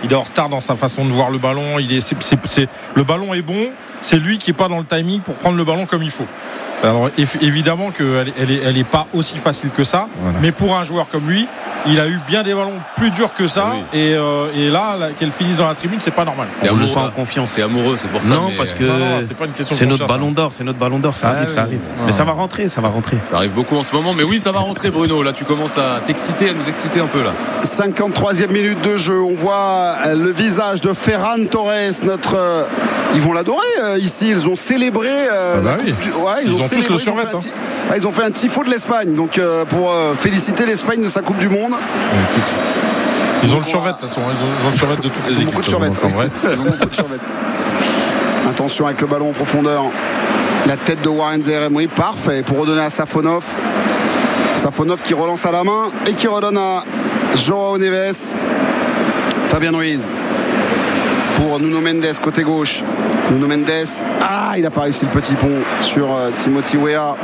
il est en retard dans sa façon de voir le ballon. Le ballon est bon, c'est lui qui est pas dans le timing pour prendre le ballon comme il faut. Alors évidemment qu'elle est pas aussi facile que ça, voilà. Mais pour un joueur comme lui, il a eu bien des ballons plus durs que ça, et là qu'elle finisse dans la tribune, c'est pas normal. Et on le sent en confiance. C'est amoureux, c'est pour ça. Non, parce que c'est pas une question c'est notre ballon d'or, ça arrive. Mais ça va rentrer. Ça arrive beaucoup en ce moment, mais oui, ça va rentrer, Bruno. Là, tu commences à t'exciter, à nous exciter un peu là. 53e minute de jeu, on voit le visage de Ferran Torres, ils vont l'adorer ici. Ils ont célébré. Ils ont célébré, tous le survêt. Ils ont fait un tifo de l'Espagne, donc pour féliciter l'Espagne de sa Coupe du Monde. Ils ont le survêt de toute façon, ils ont le survêt de toutes les équipes. Beaucoup de survêt. Ils ont beaucoup de survêt. Attention avec le ballon en profondeur. La tête de Warren Zaïre-Emery, parfait pour redonner à Safonov. Safonov qui relance à la main et qui redonne à Joao Neves. Fabien Ruiz pour Nuno Mendes côté gauche. Nuno Mendes, il a pas réussi le petit pont sur Timothy Weah.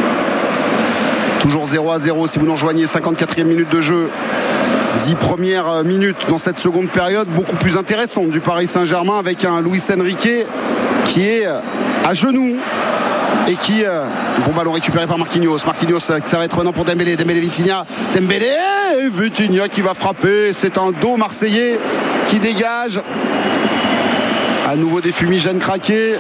Toujours 0-0 si vous nous rejoignez. 54e minute de jeu. 10 premières minutes dans cette seconde période beaucoup plus intéressante du Paris Saint-Germain, avec un Luis Enrique qui est à genoux et qui bon ballon récupéré par Marquinhos, ça va être maintenant pour Dembélé, Vitinha qui va frapper. C'est un dos marseillais qui dégage. À nouveau des fumigènes craqués.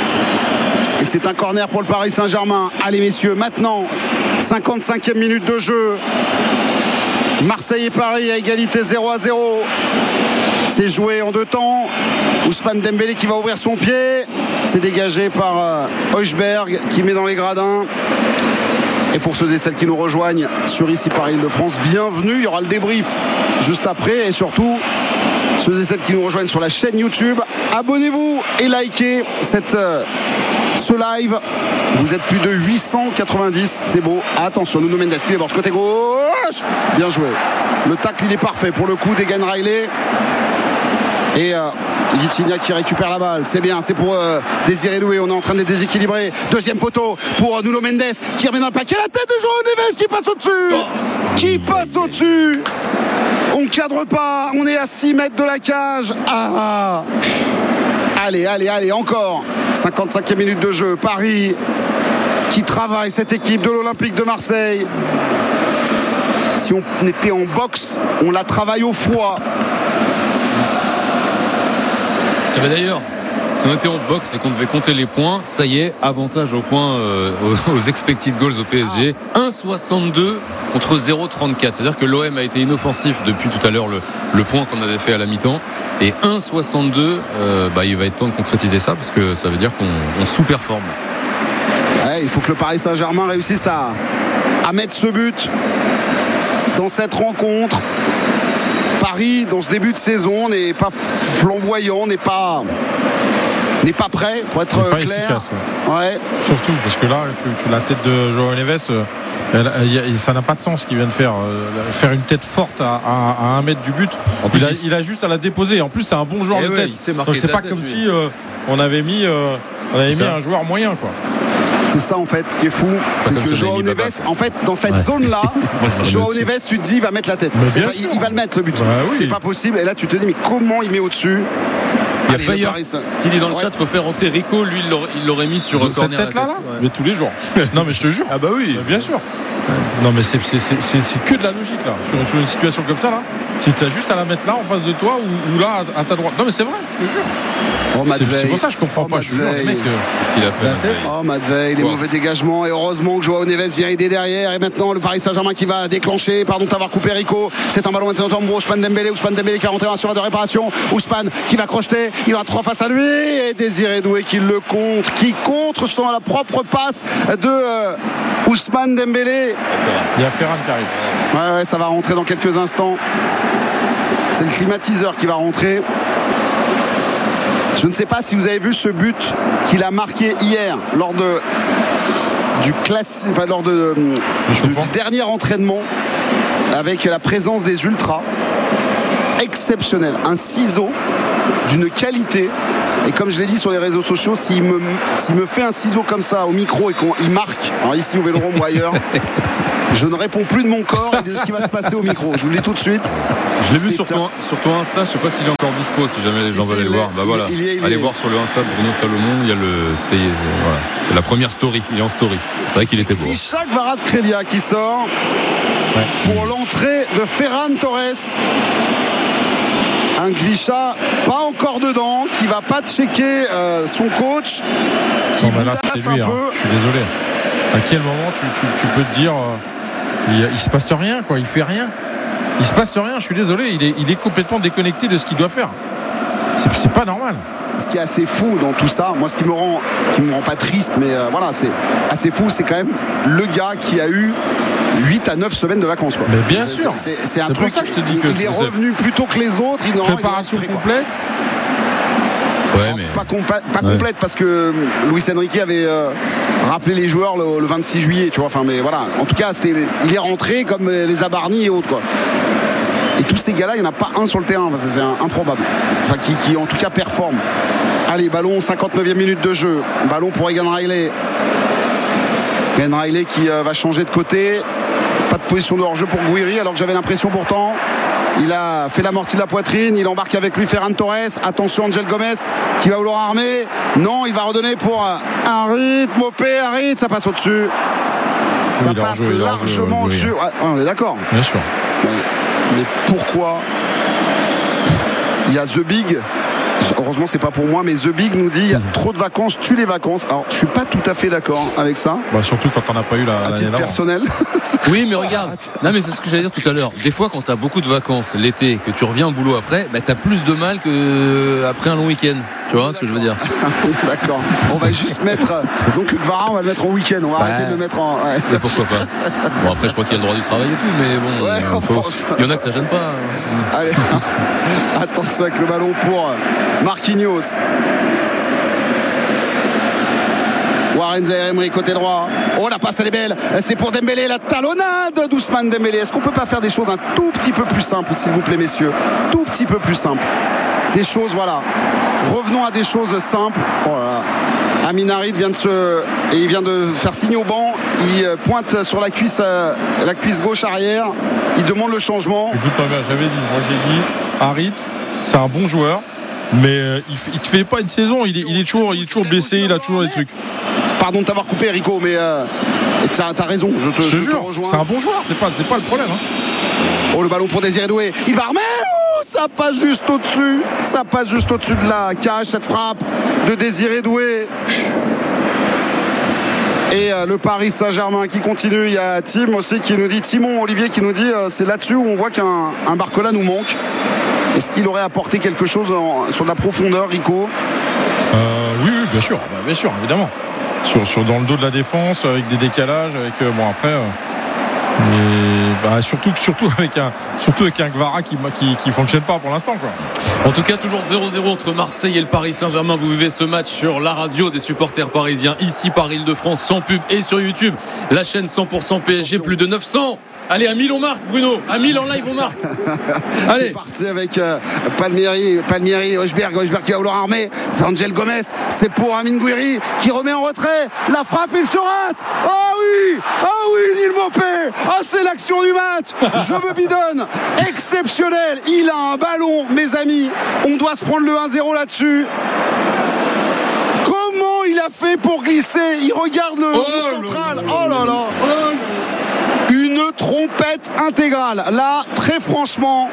Et c'est un corner pour le Paris Saint-Germain. Allez messieurs, maintenant 55e minute de jeu. Marseille et Paris à égalité 0-0. C'est joué en deux temps. Ousmane Dembélé qui va ouvrir son pied. C'est dégagé par Højbjerg qui met dans les gradins. Et pour ceux et celles qui nous rejoignent sur ici Paris-Île-de-France, bienvenue. Il y aura le débrief juste après. Et surtout, ceux et celles qui nous rejoignent sur la chaîne YouTube, abonnez-vous et likez ce live. Vous êtes plus de 890, c'est beau. Attention, Nuno Mendes qui déborde côté gauche. Bien joué. Le tacle il est parfait pour le coup d'Egan Riley. Et Vitinha qui récupère la balle. C'est bien, c'est pour Désiré Doué. On est en train de les déséquilibrer. Deuxième poteau pour Nuno Mendes qui remet dans le paquet. La tête de Joao Neves qui passe au-dessus. On ne cadre pas. On est à 6 mètres de la cage. Allez, encore 55e minute de jeu. Paris qui travaille cette équipe de l'Olympique de Marseille. Si on était en boxe, on la travaille au foie. D'ailleurs, si on était en boxe et qu'on devait compter les points, ça y est, avantage au point aux expected goals au PSG. 1,62 contre 0,34. C'est-à-dire que l'OM a été inoffensif depuis tout à l'heure le point qu'on avait fait à la mi-temps. Et 1,62, il va être temps de concrétiser ça, parce que ça veut dire qu'on sous-performe. Ouais, il faut que le Paris Saint-Germain réussisse à mettre ce but dans cette rencontre. Paris, dans ce début de saison, n'est pas flamboyant, n'est pas prêt, pour être clair. Efficace, ouais. Surtout parce que là, la tête de Joao Neves, ça n'a pas de sens ce qu'il vient de faire. Faire une tête forte à 1 mètre du but. En plus, il a juste à la déposer. En plus, c'est un bon joueur de tête. Donc c'est pas comme si on avait mis un joueur moyen, quoi. C'est ça en fait, ce qui est fou, c'est que Joao Neves, en fait, dans cette zone-là, Joao Neves, tu te dis, il va mettre la tête. Il va le mettre le but. C'est pas possible. Et là, tu te dis, mais comment il met au-dessus? Il y a Fayard qui dit dans le chat, il faut faire rentrer Rico. Lui, il l'aurait mis sur cette corner. Cette tête-là, mais tous les jours. Non, mais je te jure. Ah bah oui, bien sûr. Non, mais c'est que de la logique là. Sur une situation comme ça là, si tu as juste à la mettre là en face de toi ou là à ta droite. Non, mais c'est vrai, je te jure. C'est pour ça que je comprends pas. Je te jure, les mecs. Qu'est-ce qu'il a fait, la tête? Matvey, les mauvais dégagements. Et heureusement que Joao Neves vient aider derrière. Et maintenant, le Paris Saint-Germain qui va déclencher. Pardon d'avoir coupé Rico. C'est un ballon maintenant pour Ousmane Dembélé. Ousmane Dembélé qui va rentrer dans la surface de réparation. Ousmane qui va crocheter. Il va 3 face à lui. Et Désiré Doué qui le contre. Qui contre sans la propre passe de Ousmane Dembélé. Il y a Ferran qui arrive. Ouais, ça va rentrer dans quelques instants. C'est le climatiseur qui va rentrer. Je ne sais pas si vous avez vu ce but qu'il a marqué hier lors du dernier entraînement avec la présence des ultras. Exceptionnel. Un ciseau d'une qualité. Et comme je l'ai dit sur les réseaux sociaux, s'il me fait un ciseau comme ça au micro et qu'il marque, alors ici au Vélodrome ou ailleurs, Je ne réponds plus de mon corps et de ce qui va se passer au micro. Je vous le dis tout de suite. Je l'ai vu sur ton Insta, je sais pas s'il est encore dispo, si jamais les gens veulent aller le voir. Bah voilà, allez voir sur le Insta de Bruno Salomon, il y a voilà, c'est la première story, il est en story. C'est vrai qu'il était beau. Gvicha Kvaratskhelia qui sort pour l'entrée de Ferran Torres. Un Gvicha pas encore dedans, qui va pas checker son coach, qui boudasse un peu. Je suis désolé. À quel moment tu peux te dire il se passe rien, quoi, il fait rien. Il se passe rien, je suis désolé, il est complètement déconnecté de ce qu'il doit faire. C'est pas normal. Ce qui est assez fou dans tout ça, moi ce qui me rend pas triste, mais voilà, c'est assez fou, c'est quand même le gars qui a eu 8 à 9 semaines de vacances, quoi. Mais bien sûr. C'est un truc, il est revenu plus tôt que les autres. Préparation complète. Ouais, mais... Pas complète parce que Luis Enrique avait rappelé les joueurs le 26 juillet, tu vois. Enfin, mais voilà. En tout cas, il est rentré comme les Abarni et autres, quoi. Et tous ces gars-là, il n'y en a pas un sur le terrain. Enfin, c'est improbable. Enfin, qui en tout cas performe. Allez, ballon, 59e minute de jeu. Ballon pour Egan Riley. Egan Riley qui va changer de côté. Pas de position de hors-jeu pour Gouiri, alors que j'avais l'impression pourtant. Il a fait l'amorti de la poitrine, il embarque avec lui Ferran Torres. Attention, Angel Gomez qui va vouloir armer. Non, il va redonner pour Harit, Mopé, Harit, ça passe au-dessus. Ça passe largement au-dessus. Ouais, on est d'accord. Bien sûr. Mais pourquoi il y a The Big? Heureusement c'est pas pour moi, mais The Big nous dit trop de vacances tue les vacances. Alors je suis pas tout à fait d'accord avec ça. Surtout quand on n'a pas eu à titre personnel. Oui, mais regarde. Non, mais c'est ce que j'allais dire tout à l'heure. Des fois, quand t'as beaucoup de vacances l'été, que tu reviens au boulot après, t'as plus de mal qu'après un long week-end. Tu vois ce que je veux dire? D'accord. On va juste mettre. Donc Kvara, on va le mettre en week-end. On va arrêter de le mettre en. Ouais, c'est pourquoi pas. Bon, après, je crois qu'il y a le droit du travail et tout, mais bon. Il y en a que ça gêne pas. Allez, attention avec le ballon pour Marquinhos. Warren Zaïre-Emery côté droit. Oh, la passe elle est belle. C'est pour Dembélé, la talonnade d'Ousmane Dembélé. Est-ce qu'on peut pas faire des choses un tout petit peu plus simples, s'il vous plaît, messieurs? Tout petit peu plus simples. Des choses, voilà. Revenons à des choses simples. Oh là là. Amin Harit vient de faire signe au banc. Il pointe sur la cuisse gauche arrière. Il demande le changement. Écoute, j'avais dit, j'ai dit, Harit, c'est un bon joueur, mais il te fait pas une saison. Il est toujours blessé. Il a toujours des trucs. Pardon de t'avoir coupé, Rico, mais t'as raison. Je te rejoins. C'est un bon joueur. C'est pas le problème. Hein. Oh, le ballon pour Désiré Doué. Il va armer. Ça passe juste au-dessus. Ça passe juste au-dessus de la cage, cette frappe de Désiré Doué. Et le Paris Saint-Germain qui continue. Il y a Tim aussi qui nous dit, Timon Olivier qui nous dit, c'est là-dessus où on voit qu'un Barcola nous manque. Est-ce qu'il aurait apporté quelque chose sur de la profondeur, Rico? Oui, bien sûr, évidemment. Dans le dos de la défense, avec des décalages, avec après. Mais surtout avec un Kvara qui fonctionne pas pour l'instant, quoi. En tout cas, toujours 0-0 entre Marseille et le Paris Saint-Germain. Vous vivez ce match sur la radio des supporters parisiens, ici par Île-de-France, sans pub, et sur YouTube, la chaîne 100% PSG, plus de 900. Allez, à 1000 on marque, Bruno. À 1000 en live on marque. Allez. C'est parti avec Palmieri, Hojberg qui va vouloir armer. C'est Angel Gomez. C'est pour Amin Gouiri qui remet en retrait. La frappe, il se rate. Oh oui, Neil Mopé. C'est l'action du match. Je me bidonne. Exceptionnel. Il a un ballon, mes amis. On doit se prendre le 1-0 là-dessus. Comment il a fait pour glisser? Il regarde le central. Oh là là. Une trompette intégrale. Là, très franchement.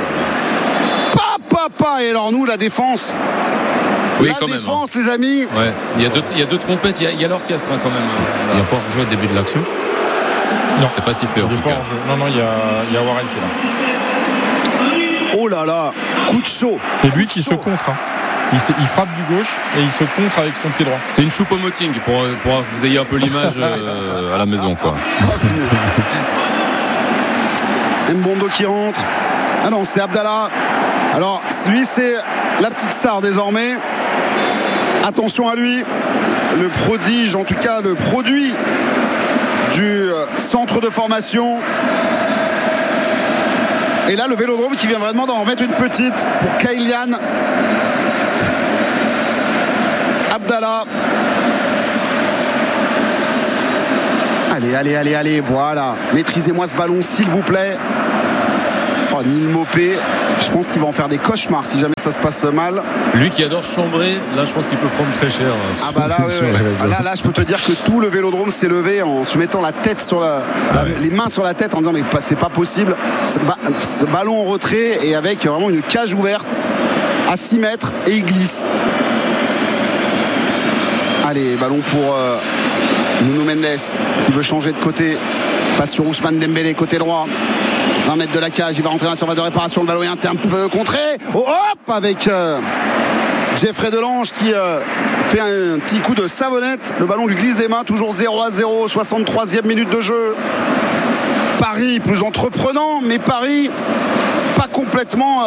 Papa. Et alors nous, la défense. Oui, la quand défense, même, les amis. Ouais. Il y a deux trompettes. Il y a l'orchestre quand même. Il n'y a pas joué au début de l'action. Non, c'était pas sifflé en tout cas. Non, il y a Warren qui est là. Oh là là, coup de chaud. C'est lui qui se contre. Hein. Il frappe du gauche et il se contre avec son pied droit. C'est une choupo-moting pour que vous ayez un peu l'image à la maison, quoi. Mbondo qui rentre. Ah non, c'est Abdallah. Alors lui, c'est la petite star désormais. Attention à lui, le prodige, en tout cas le produit du centre de formation. Et là, le Vélodrome qui vient vraiment d'en remettre une petite pour Kylian Abdallah. Allez, voilà. Maîtrisez-moi ce ballon, s'il vous plaît. Oh, Neil Maupay, je pense qu'il va en faire des cauchemars si jamais ça se passe mal. Lui qui adore chambrer, là je pense qu'il peut prendre très cher. Ah bah là, là, je peux te dire que tout le Vélodrome s'est levé en se mettant la tête sur les mains sur la tête en disant mais c'est pas possible. Ce ballon en retrait et avec vraiment une cage ouverte à 6 mètres et il glisse. Allez, ballon pour Nuno Mendes qui veut changer de côté. Passe sur Ousmane Dembélé, côté droit. 20 mètres de la cage, il va rentrer dans la surface de réparation. Le ballon est un peu contré. Oh, hop, avec Jeffrey Delange qui fait un petit coup de savonnette. Le ballon lui glisse des mains. Toujours 0-0, 63e minute de jeu. Paris plus entreprenant, mais Paris pas complètement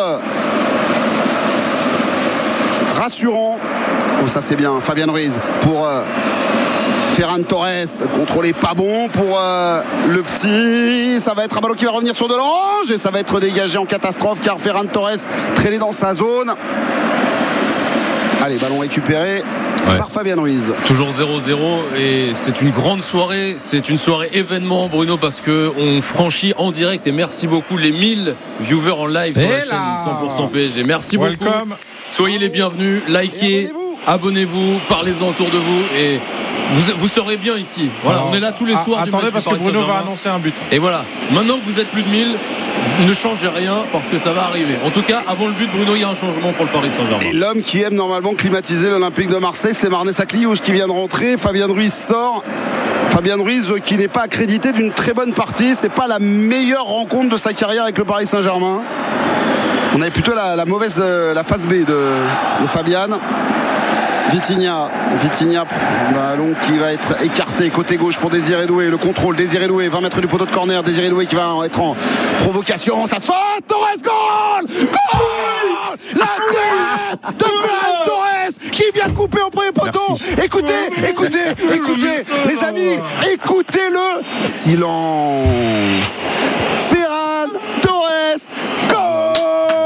rassurant. Oh, ça c'est bien. Fabian Ruiz pour Ferran Torres, contrôlé pas bon pour le petit. Ça va être un ballon qui va revenir sur Delange et ça va être dégagé en catastrophe car Ferran Torres traîné dans sa zone. Allez, ballon récupéré par Fabian Ruiz. Toujours 0-0 et c'est une grande soirée. C'est une soirée événement, Bruno, parce qu'on franchit en direct et merci beaucoup les 1000 viewers en live sur la chaîne 100% PSG. Merci beaucoup. Soyez les bienvenus, likez, abonnez-vous, parlez-en autour de vous et vous serez bien ici. Voilà, on est là tous les soirs. Attendez parce que Bruno va annoncer un but. Et voilà, maintenant que vous êtes plus de 1000, ne changez rien parce que ça va arriver. En tout cas, avant le but, Bruno, il y a un changement pour le Paris Saint-Germain. Et l'homme qui aime normalement climatiser l'Olympique de Marseille, c'est Marnès Akliouche qui vient de rentrer. Fabien Ruiz sort. Fabien Ruiz qui n'est pas accrédité d'une très bonne partie. C'est pas la meilleure rencontre de sa carrière avec le Paris Saint-Germain. On avait plutôt la mauvaise la phase B de Fabian. Vitinha, ballon qui va être écarté côté gauche pour Désiré Doué. Le contrôle, Désiré Doué, 20 mètres du poteau de corner. Désiré Doué qui va être en provocation. Ça saute, Torres, goal! Goal! La tête de Ferran Torres qui vient de couper au premier poteau. Écoutez, les amis, écoutez-le. Silence. Ferran Torres, goal!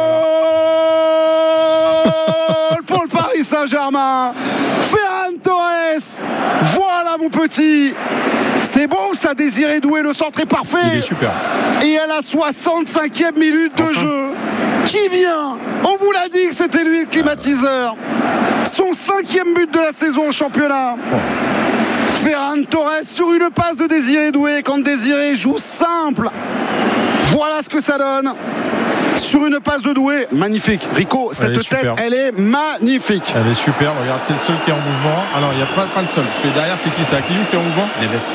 Pour le Paris Saint-Germain, Ferran Torres, voilà mon petit, c'est bon ça. Désiré Doué, le centre est parfait. Il est super. Et à la 65e minute de jeu, qui vient, on vous l'a dit que c'était lui le climatiseur, son 5e but de la saison au championnat. Ferran Torres sur une passe de Désiré Doué. Quand Désiré joue simple, voilà ce que ça donne. Sur une passe de Doué, magnifique. Rico, cette tête, elle est magnifique. Elle est super. Regarde, c'est le seul qui est en mouvement. Alors, il n'y a pas le seul. Parce que derrière, c'est qui? C'est Akliouche qui est en mouvement.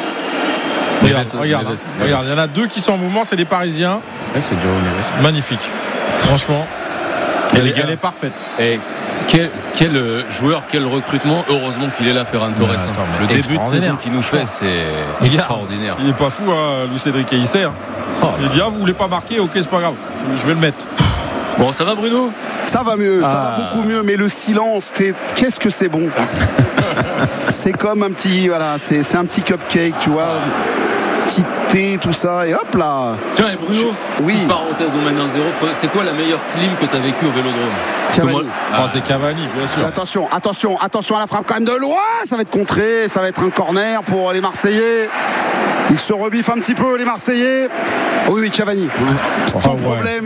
Regarde, il y en a deux qui sont en mouvement, c'est les Parisiens. Ouais, c'est Joao Neves. Magnifique. Franchement, elle est parfaite. Et quel joueur, quel recrutement. Heureusement qu'il est là, Ferran Torres. Le début de saison qu'il nous fait, c'est extraordinaire. Il est pas fou, Luis Enrique, il sait. Il dit vous voulez pas marquer, ok, c'est pas grave, je vais le mettre. Bon, ça va, Bruno? Ça va mieux, ça va beaucoup mieux, mais le silence, qu'est-ce que c'est bon. C'est comme un petit, voilà, c'est un petit cupcake, tu vois. Petit thé, tout ça, et hop là. Tiens, et Bruno, petite parenthèse, on mène 1-0. C'est quoi la meilleure clim que tu as vécue au Vélodrome? C'est Cavani, bien sûr. Attention à la frappe quand même de loin. Ça va être contré, ça va être un corner pour les Marseillais. Ils se rebiffent un petit peu, les Marseillais. Oui, Cavani. Sans problème.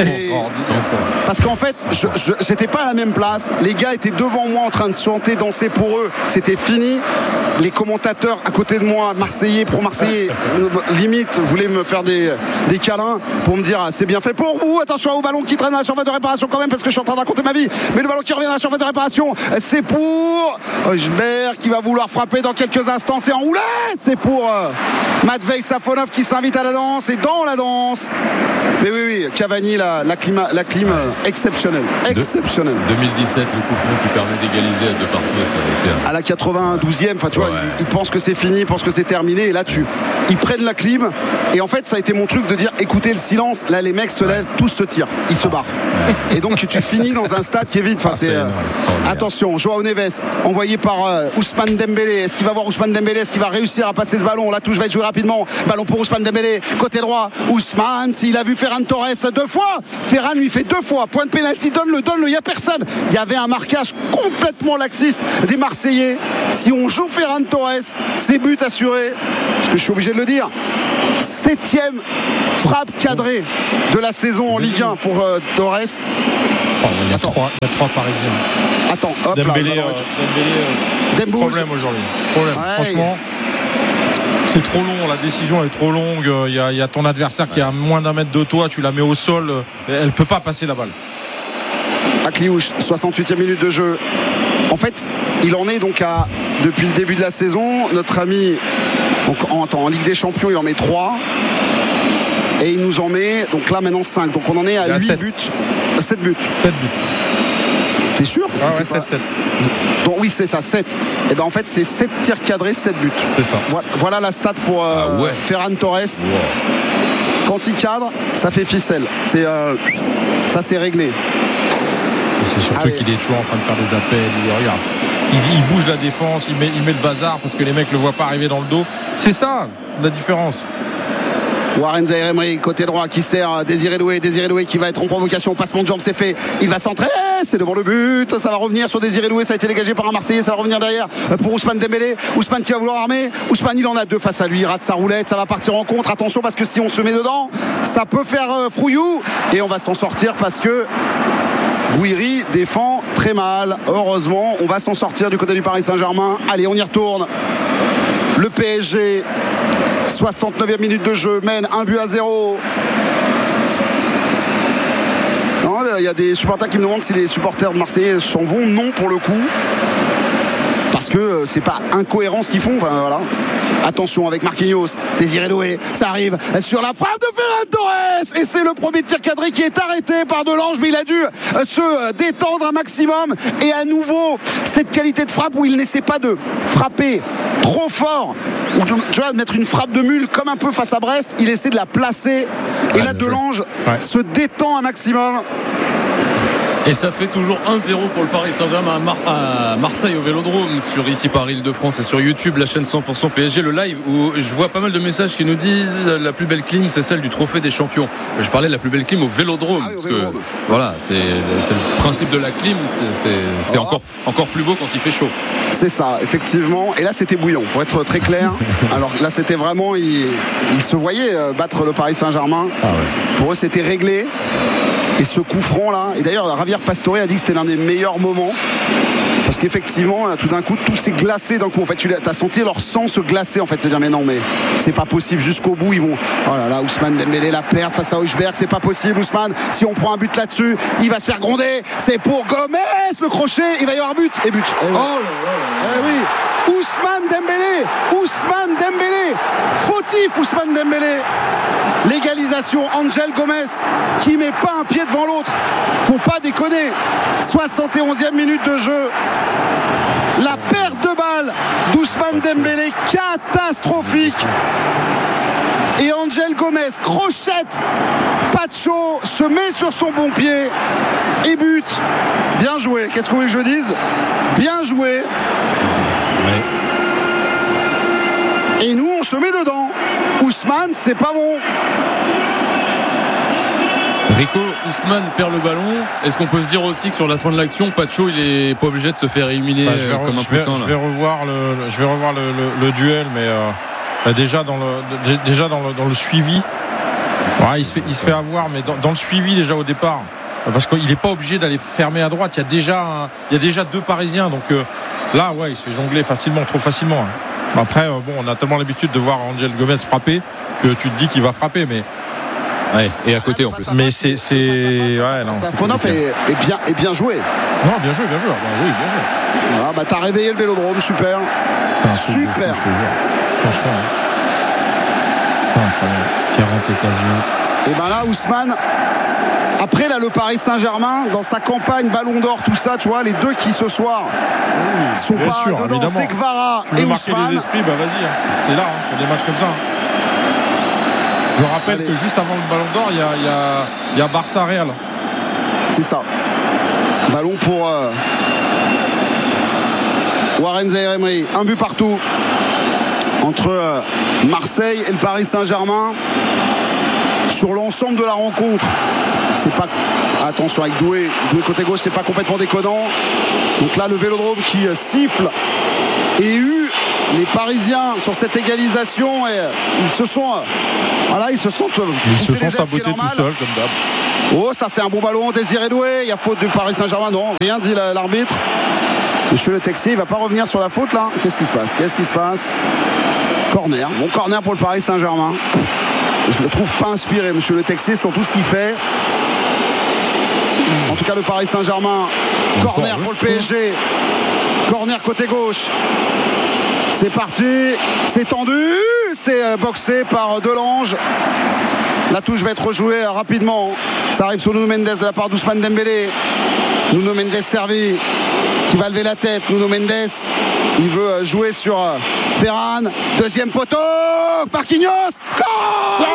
Parce qu'en fait, j'étais pas à la même place. Les gars étaient devant moi en train de chanter, danser pour eux. C'était fini. Les commentateurs à côté de moi, Marseillais, pro-Marseillais, limite, voulaient me faire des câlins pour me dire c'est bien fait pour vous. Attention au ballon qui traîne dans la surface de réparation quand même, parce que je suis en train de raconter ma vie. Mais le ballon qui revient dans la surface de réparation, c'est pour Hojbjerg qui va vouloir frapper dans quelques instants. C'est enroulé. C'est pour Matvei Safonov qui s'invite à la danse et dans la danse. Mais oui, Cavani, la clim exceptionnelle. 2017, le coup franc qui permet d'égaliser à 2 partout. Ça avait été... À la 92e, enfin tu vois, ils pensent que c'est fini, ils pensent que c'est terminé. Et là, ils prennent la clim. Et en fait, ça a été mon truc de dire écoutez le silence. Là, les mecs se lèvent, tous se tirent, ils se barrent. Et donc, tu finis dans un stade qui est vide. Enfin, attention, Joao Neves, envoyé par Ousmane Dembélé. Est-ce qu'il va voir Ousmane Dembélé? Est-ce qu'il va réussir à passer ce ballon? La touche va être jouée rapidement. Ballon pour Ousmane Dembélé, côté droit. Ousmane, s'il a vu Ferran Torres 2 fois, Ferran lui fait 2 fois. Point de pénalty, donne-le, il n'y a personne. Il y avait un marquage complètement laxiste des Marseillais. Si on joue Ferran Torres, c'est but assuré. Parce que je suis obligé de le dire. 7e frappe cadrée de la saison en Ligue 1 pour Torres. Il y a 3 Parisiens. Attends, hop Dembélé, là. Dembélé problème aujourd'hui. Problème. Ouais, franchement, c'est trop long. La décision est trop longue. Il y a ton adversaire qui est à moins d'1 mètre de toi. Tu la mets au sol. Elle ne peut pas passer la balle. Akliouche, 68e minute de jeu. En fait, il en est donc depuis le début de la saison. Notre ami, donc en Ligue des Champions, il en met 3. Et il nous en met, donc là maintenant 5. Donc on en est à 8 buts. 7 buts. 7 buts. T'es sûr? Ah ouais, 7. Donc oui, c'est ça, 7. Et ben en fait, c'est 7 tirs cadrés, 7 buts. C'est ça. Voilà la stat pour Ferran Torres. Wow. Quand il cadre, ça fait ficelle. Ça, c'est réglé. Et c'est surtout qu'il est toujours en train de faire des appels. Regarde. Il bouge la défense, il met le bazar parce que les mecs le voient pas arriver dans le dos. C'est ça la différence. Warren Zaïre-Emery, côté droit, qui sert Désiré Doué qui va être en provocation. Passement de jambe, c'est fait. Il va centrer, c'est devant le but. Ça va revenir sur Désiré Doué. Ça a été dégagé par un Marseillais. Ça va revenir derrière pour Ousmane Dembélé. Ousmane qui va vouloir armer. Ousmane, il en a 2 face à lui. Il rate sa roulette. Ça va partir en contre. Attention parce que si on se met dedans, ça peut faire frouillou. Et on va s'en sortir parce que Gouiri défend très mal. Heureusement, on va s'en sortir du côté du Paris Saint-Germain. Allez, on y retourne. Le PSG, 69e minute de jeu, mène 1-0. Non, il y a des supporters qui me demandent si les supporters de Marseille s'en vont. Non, pour le coup. Parce que c'est pas incohérent ce qu'ils font. Enfin, voilà. Attention avec Marquinhos, Désiré Doué, ça arrive sur la frappe de Ferran Torres et c'est le premier tir cadré qui est arrêté par Delange, mais il a dû se détendre un maximum et à nouveau cette qualité de frappe où il n'essaie pas de frapper trop fort ou tu vois, mettre une frappe de mule comme un peu face à Brest, il essaie de la placer et là Delange se détend un maximum. Et ça fait toujours 1-0 pour le Paris Saint-Germain à Marseille au Vélodrome sur ici par Île-de-France et sur YouTube, la chaîne 100% PSG, le live où je vois pas mal de messages qui nous disent la plus belle clim c'est celle du Trophée des Champions. Je parlais de la plus belle clim au Vélodrome parce que voilà, c'est le principe de la clim, c'est encore plus beau quand il fait chaud. C'est ça, effectivement. Et là c'était bouillant, pour être très clair. Alors là c'était vraiment, il se voyait battre le Paris Saint-Germain. Pour eux c'était réglé. Et ce coup franc là, et d'ailleurs Javier Pastore a dit que c'était l'un des meilleurs moments parce qu'effectivement tout d'un coup tout s'est glacé d'un coup. En fait tu as senti leur sang se glacer en fait, c'est dire mais non mais c'est pas possible jusqu'au bout ils vont. Oh là là, Ousmane Dembélé la perte face à Hojbjerg, c'est pas possible Ousmane, si on prend un but là-dessus il va se faire gronder, c'est pour Gomez le crochet, il va y avoir but et but. Oui, Ousmane Dembélé fautif Ousmane Dembélé. L'égalisation, Angel Gomez qui met pas un pied devant l'autre, faut pas déconner. 71e minute de jeu, la perte de balle d'Ousmane Dembélé catastrophique et Angel Gomez crochette, Pacho se met sur son bon pied et but. Bien joué, qu'est-ce que vous voulez que je dise? Bien joué. Et nous on se met dedans. Ousmane, c'est pas bon. Rico, Ousmane perd le ballon. Est-ce qu'on peut se dire aussi que sur la fin de l'action, Pacho il est pas obligé de se faire éliminer comme un puissant? Je vais revoir le duel, mais déjà dans le suivi, il se fait avoir, mais dans le suivi déjà au départ, parce qu'il n'est pas obligé d'aller fermer à droite. Il y a déjà 2 Parisiens, donc là, il se fait jongler facilement, trop facilement. Après, on a tellement l'habitude de voir Angel Gomez frapper que tu te dis qu'il va frapper, mais et à côté en plus. Mais c'est Ponov est bien joué. Non, bien joué. Oui, bien joué. Voilà, t'as réveillé le Vélodrome, super. Super. Franchement. C'est incroyable. 40 occasions. Et là, Ousmane. Après là le Paris Saint-Germain dans sa campagne Ballon d'Or tout ça tu vois les 2 qui ce soir sont pas sûr, dedans évidemment. C'est Kvara et Ousmane. Les esprits, vas-y c'est là sur des matchs comme ça. Je rappelle que juste avant le Ballon d'Or il y a Barça Real. C'est ça. Ballon pour Warren Zaïre-Emery, un but partout. entre Marseille et le Paris Saint-Germain sur l'ensemble de la rencontre. C'est pas, attention avec Doué côté gauche, c'est pas complètement déconnant. Donc là le Vélodrome qui siffle et les Parisiens sur cette égalisation, et ils se sont sabotés tout seuls comme d'hab. Oh, ça c'est un bon ballon, Désiré Doué. Il y a faute du Paris Saint-Germain, non, rien dit l'arbitre. Monsieur Le Texier, il va pas revenir sur la faute là. Qu'est-ce qui se passe? Corner, bon corner pour le Paris Saint-Germain. Je le trouve pas inspiré, Monsieur Le Texier, sur tout ce qu'il fait. En tout cas, le Paris Saint-Germain, corner pour le PSG. Corner côté gauche. C'est parti, c'est tendu, c'est boxé par Delange. La touche va être rejouée rapidement. Ça arrive sur Nuno Mendes de la part d'Ousmane Dembélé. Nuno Mendes servi, qui va lever la tête. Nuno Mendes, il veut jouer sur Ferran. Deuxième poteau, Marquinhos. Goal!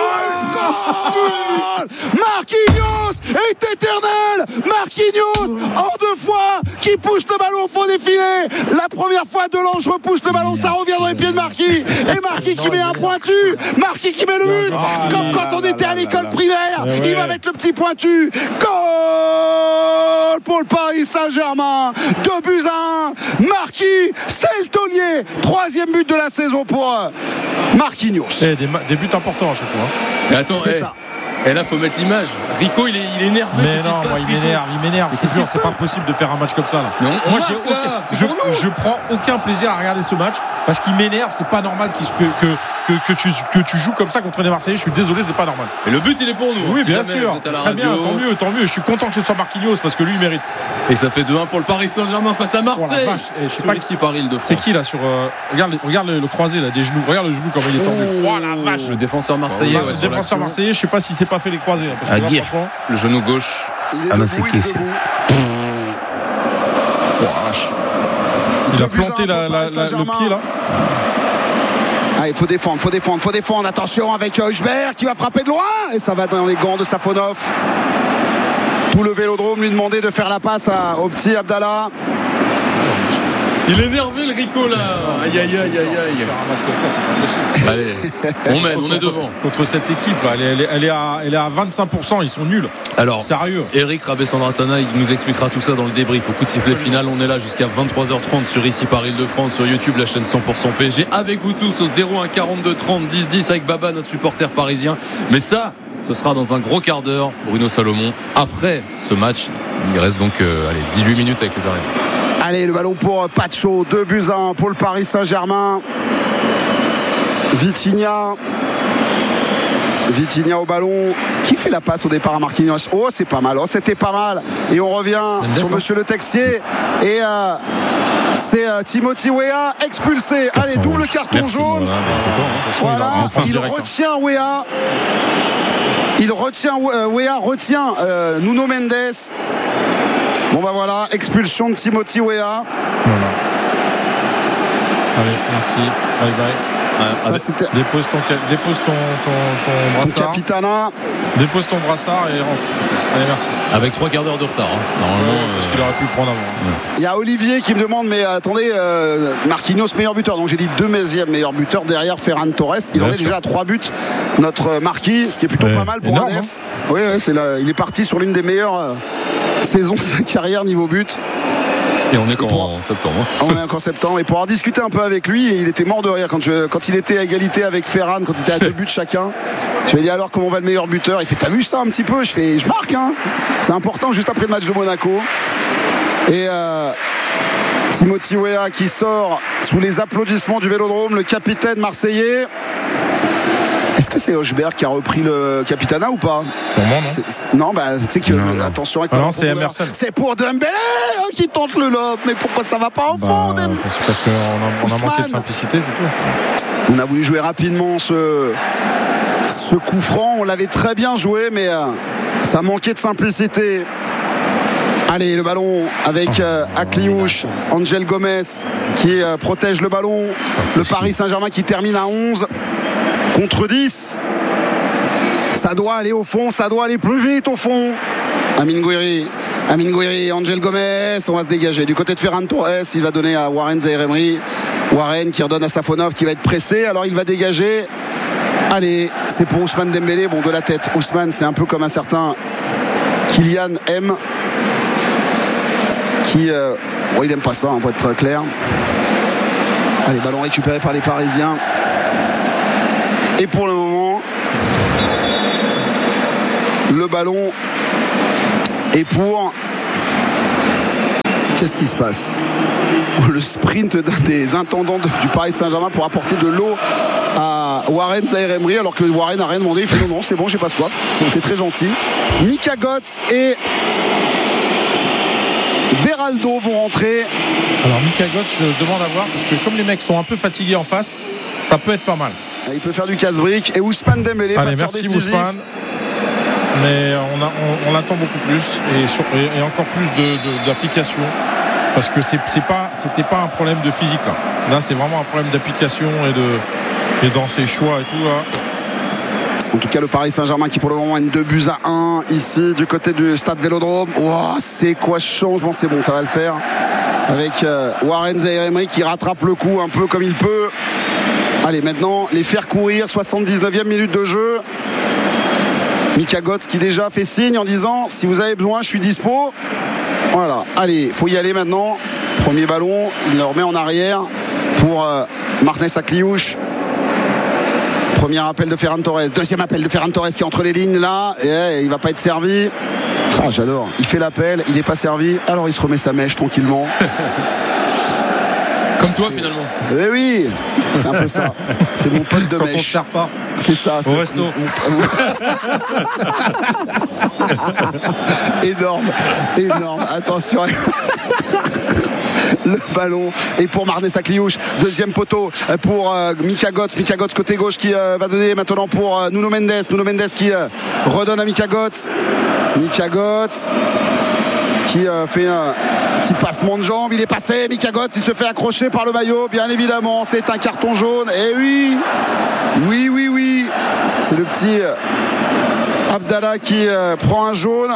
Marquinhos est éternel. Marquinhos, en 2 fois, qui pousse le ballon au fond des filets. La première fois, Delange repousse le ballon, ça revient dans les pieds de Marquis. Et Marquis qui met un pointu. Marquis qui met le but. Comme quand on était à l'école primaire. Il va mettre le petit pointu. Goal pour le Paris Saint-Germain. 2-1. Marquis, c'est le taulier. 3e but de la saison pour Marquinhos. Des buts importants à chaque fois. Mais attends, c'est ça. Et là, faut mettre l'image. Rico, il est énervé. Mais non, moi, il m'énerve. C'est pas possible de faire un match comme ça là. Non, moi, je prends aucun plaisir à regarder ce match parce qu'il m'énerve. C'est pas normal que tu joues comme ça contre les Marseillais. Je suis désolé, c'est pas normal. Et le but, il est pour nous. Oui, bien sûr. Très bien, tant mieux. Je suis content que ce soit Marquinhos parce que lui, il mérite. Et ça fait 2-1 pour le Paris Saint-Germain face à Marseille. Je sais pas ici par Île-de-France. C'est qui là sur regarde le croisé là des genoux. Regarde le genou comment il est tendu. Oh la vache. Le défenseur marseillais. Le défenseur marseillais, je sais pas si c'est pas fait les croisés. Parce que là, franchement, le genou gauche. C'est qui c'est il a planté le pied là. Il faut défendre. Attention avec Huijberg qui va frapper de loin. Et ça va dans les gants de Safonov. Tout le Vélodrome lui demandait de faire la passe au petit Abdallah. Il est énervé le Rico là. Aïe. Faire un match comme ça, c'est pas possible. Allez, on est devant. Contre cette équipe, elle est à 25%, ils sont nuls. Alors, sérieux. Eric Rabessandratana, il nous expliquera tout ça dans le débrief. Au coup de sifflet final, on est là jusqu'à 23h30 sur Ici par Île-de-France, sur YouTube, la chaîne 100% PSG. Avec vous tous au 01 42 30 10 10 avec Baba, notre supporter parisien. Mais ça, ce sera dans un gros quart d'heure. Bruno Salomon, après ce match, il reste donc 18 minutes avec les arrêts. Allez, le ballon pour Pacho, 2-1 pour le Paris Saint-Germain. Vitinha au ballon. Qui fait la passe au départ à Marquinhos? Oh, c'est pas mal. Oh, c'était pas mal. Et on revient sur Monsieur Le Texier. Et c'est Timothy Weah expulsé. Allez, double carton jaune. Voilà. Il retient Weah. Weah retient Nuno Mendes. Bon bah voilà, expulsion de Timothy Weah. Voilà. Allez, merci. Bye bye. Dépose ton brassard. Ton capitana. Dépose ton brassard et rentre. Allez, merci. Avec 3 quarts d'heure de retard. Normalement, parce qu'il aurait pu le prendre avant. Il y a Olivier qui me demande, mais attendez, Marquinhos meilleur buteur. Donc j'ai dit 2e meilleur buteur derrière Ferran Torres. Il en est déjà à 3 buts. Notre Marquis, ce qui est plutôt pas mal pour un F. Oui, il est parti sur l'une des meilleures saisons de sa carrière niveau but. Et on est qu'en septembre. On est qu'en septembre. Et pour en discuter un peu avec lui, il était mort de rire quand il était à égalité avec Ferran, quand il était à 2 buts chacun. Je lui ai dit alors comment va le meilleur buteur. Il fait t'as vu ça un petit peu? Je marque hein. C'est important juste après le match de Monaco. Et Timothy Weah qui sort sous les applaudissements du Vélodrome, le capitaine marseillais. Est-ce que c'est Huijberg qui a repris le capitana ou pas? Pour moi, non. Non, bah, tu sais que attention avec non, c'est Emerson. C'est pour Dembélé qui tente le lob. Mais pourquoi ça va pas en fond? C'est parce qu'on a manqué de simplicité, c'est tout. On a voulu jouer rapidement ce coup franc. On l'avait très bien joué, mais ça manquait de simplicité. Allez, le ballon avec Akliouche, Angel Gomez qui protège le ballon. Le Paris Saint-Germain qui termine à 11 contre 10. Ça doit aller au fond, ça doit aller plus vite au fond. Amine Gouiri, Angel Gomez, on va se dégager. Du côté de Ferran Torres, il va donner à Warren Zaïre-Emery. Warren qui redonne à Safonov qui va être pressé. Alors il va dégager. Allez, c'est pour Ousmane Dembélé. Bon, de la tête. Ousmane, c'est un peu comme un certain Kylian M. Qui. Bon, il n'aime pas ça, hein, pour être très clair. Allez, ballon récupéré par les Parisiens. Et pour le moment, le ballon est pour. Qu'est-ce qui se passe? Le sprint d'un des intendants du Paris Saint-Germain pour apporter de l'eau à Warren Zaïre-Emery, alors que Warren n'a rien demandé. Il fait non, c'est bon, j'ai pas soif. C'est très gentil. Mika Götze et Beraldo vont rentrer. Alors Mika Götze, je demande à voir, parce que comme les mecs sont un peu fatigués en face, ça peut être pas mal. Il peut faire du casse-brique. Et Ousmane Dembélé, passeur décisif. Merci Ousmane. Mais on attend beaucoup plus et encore plus d'application, parce que c'était pas un problème de physique là. Là c'est vraiment un problème d'application et dans ses choix et tout là. En tout cas, le Paris Saint-Germain qui pour le moment mène 2-1 ici du côté du stade Vélodrome. Wow, c'est quoi ce changement? C'est bon, ça va le faire avec Warren Zaïre-Emery qui rattrape le coup un peu comme il peut. Allez, maintenant les faire courir. 79e minute de jeu. Mika Götze qui déjà fait signe en disant si vous avez besoin, je suis dispo. Voilà, allez, faut y aller maintenant. Premier ballon, il le remet en arrière pour Martinez Akliouche. Premier appel de Ferran Torres. Deuxième appel de Ferran Torres qui est entre les lignes là. Et il va pas être servi. Oh, j'adore. Il fait l'appel, il n'est pas servi. Alors il se remet sa mèche tranquillement. Comme toi finalement. Oui, c'est un peu ça. C'est mon pote de quand mèche. On ne sert pas. C'est ça. Au resto. Énorme. Attention. Le ballon est pour Martinez Akliouche. Deuxième poteau pour Mika Götze. Mika Götze côté gauche qui va donner maintenant pour Nuno Mendes. Nuno Mendes qui redonne à Mika Götze. Mika Götze qui fait un petit passement de jambe. Il est passé. Mika Götze, il se fait accrocher par le maillot. Bien évidemment, c'est un carton jaune. Et oui. C'est le petit Abdallah qui prend un jaune.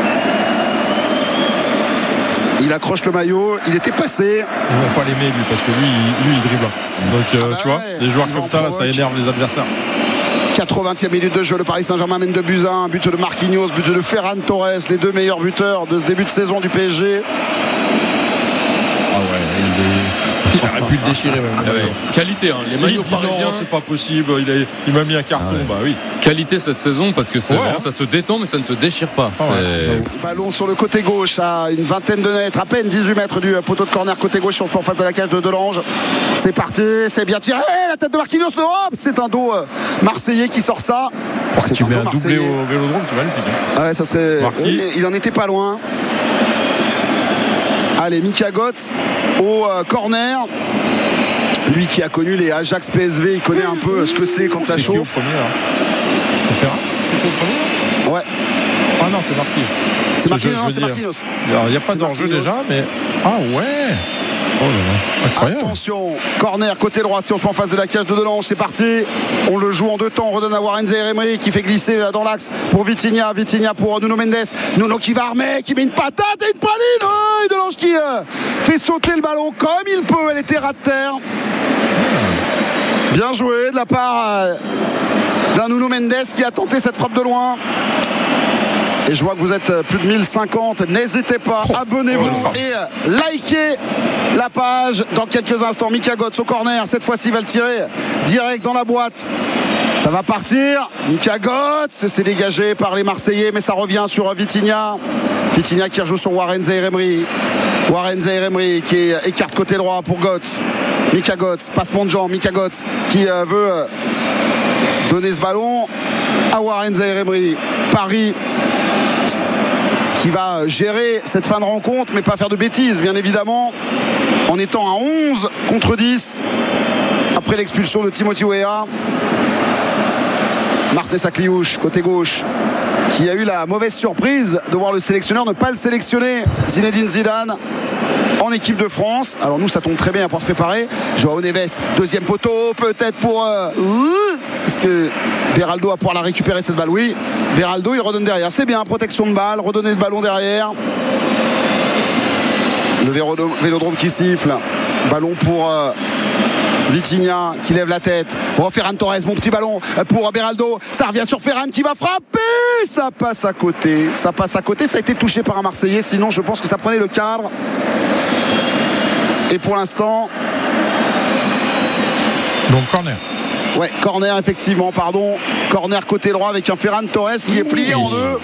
Il accroche le maillot, il était passé. Ils vont pas l'aimer lui, parce que lui il dribble. Donc tu vois, des joueurs comme ça, ça énerve les adversaires. 80e minute de jeu, le Paris Saint-Germain mène 2-1, but de Marquinhos, but de Ferran Torres, les deux meilleurs buteurs de ce début de saison du PSG. Ah ouais, il aurait pu le déchirer même. Ah ouais. Qualité, hein. Les maillots parisiens. Non, c'est pas possible. Il m'a mis un carton. Bah oui. Qualité cette saison, parce que c'est vraiment, ça se détend, mais ça ne se déchire pas. Ballon sur le côté gauche à une vingtaine de mètres, à peine 18 mètres du poteau de corner côté gauche, on se en face de la cage de Delange. C'est parti, c'est bien tiré. La tête de Marquinhos, c'est un dos marseillais qui sort ça. Tu mets un doublé au Vélodrome, c'est magnifique. Ah ouais, ça serait. Il en était pas loin. Allez, Mika Götze au corner. Lui qui a connu les Ajax PSV, il connaît un peu ce que c'est quand ça chauffe. C'est au premier. Ouais. Ah non, c'est Marquinhos. C'est Marquinhos. Alors, il n'y a pas d'enjeu déjà, mais. Ah ouais. Oh là là. Incroyable. Attention, corner côté droit, si on se prend en face de la cage de Delange, c'est parti. On le joue en deux temps, on redonne à Warren Zaïre-Emery qui fait glisser dans l'axe pour Vitinha pour Nuno Mendes. Nuno qui va armer, qui met une patate et une praline. Oh, et Delange qui fait sauter le ballon comme il peut, elle était ras de terre. Bien joué de la part d'un Nuno Mendes qui a tenté cette frappe de loin. Et je vois que vous êtes plus de 1050. N'hésitez pas, abonnez-vous et likez la page. Dans quelques instants, Mika Götze au corner. Cette fois-ci, il va le tirer direct dans la boîte. Ça va partir. Mika Götze, c'est dégagé par les Marseillais, mais ça revient sur Vitinha. Vitinha qui rejoue sur Warren Zaïre-Emery. Warren Zaïre-Emery qui écarte côté droit pour Götze. Mika Götze, passement de jambe. Mika Götze qui veut donner ce ballon à Warren Zaïre-Emery. Paris qui va gérer cette fin de rencontre, mais pas faire de bêtises, bien évidemment, en étant à 11 contre 10 après l'expulsion de Timothy Weah. Martinez Akliouche, côté gauche, qui a eu la mauvaise surprise de voir le sélectionneur ne pas le sélectionner, Zinedine Zidane, en équipe de France. Alors nous, ça tombe très bien pour se préparer. Joao Neves, deuxième poteau, peut-être pour... Est-ce que Beraldo va pouvoir la récupérer cette balle? Oui. Beraldo, il redonne derrière. C'est bien, protection de balle, redonner le ballon derrière. Le Vélodrome qui siffle. Ballon pour Vitinha qui lève la tête. Oh, Ferran Torres, mon petit ballon pour Beraldo. Ça revient sur Ferran qui va frapper. Ça passe à côté. Ça a été touché par un Marseillais. Sinon, je pense que ça prenait le cadre. Et pour l'instant. Donc, corner. Ouais, corner, effectivement, pardon. Corner côté droit avec un Ferran Torres qui est plié en deux.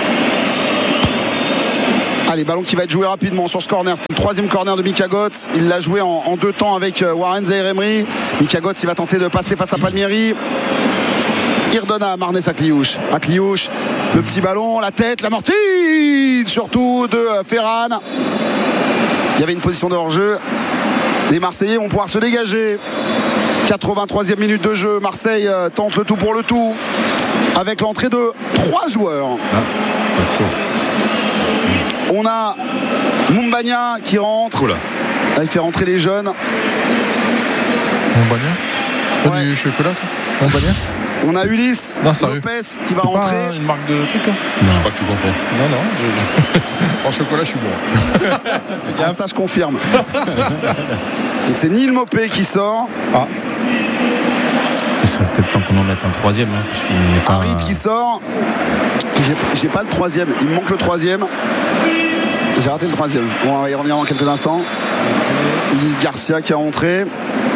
Allez, ballon qui va être joué rapidement sur ce corner. C'est le 3e corner de Mika Götze. Il l'a joué en 2 temps avec Warren Zaïre-Emery. Mika Götze, il va tenter de passer face à Palmieri. Il redonne à Marnez Akliouche. Akliouche, le petit ballon, la tête, l'amorti surtout de Ferran. Il y avait une position de hors-jeu. Les Marseillais vont pouvoir se dégager. 83e minute de jeu. Marseille tente le tout pour le tout. Avec l'entrée de 3 joueurs. On a Mumbagna qui rentre. Là, il fait rentrer les jeunes. Mumbagna, c'est pas du chocolat ça? Mumbagna. On a Ulysse Lopez qui va rentrer. C'est pas une marque de truc là? Je crois que tu confonds. Non. En chocolat, je suis bon. Ça, je confirme. Donc c'est Neil Mopé qui sort. Il serait peut-être temps qu'on en mette un 3e. Harit qui sort. J'ai pas le 3e. Il me manque le 3e. J'ai raté le 3e. On va y revenir dans quelques instants. Ulysse Garcia qui est rentré.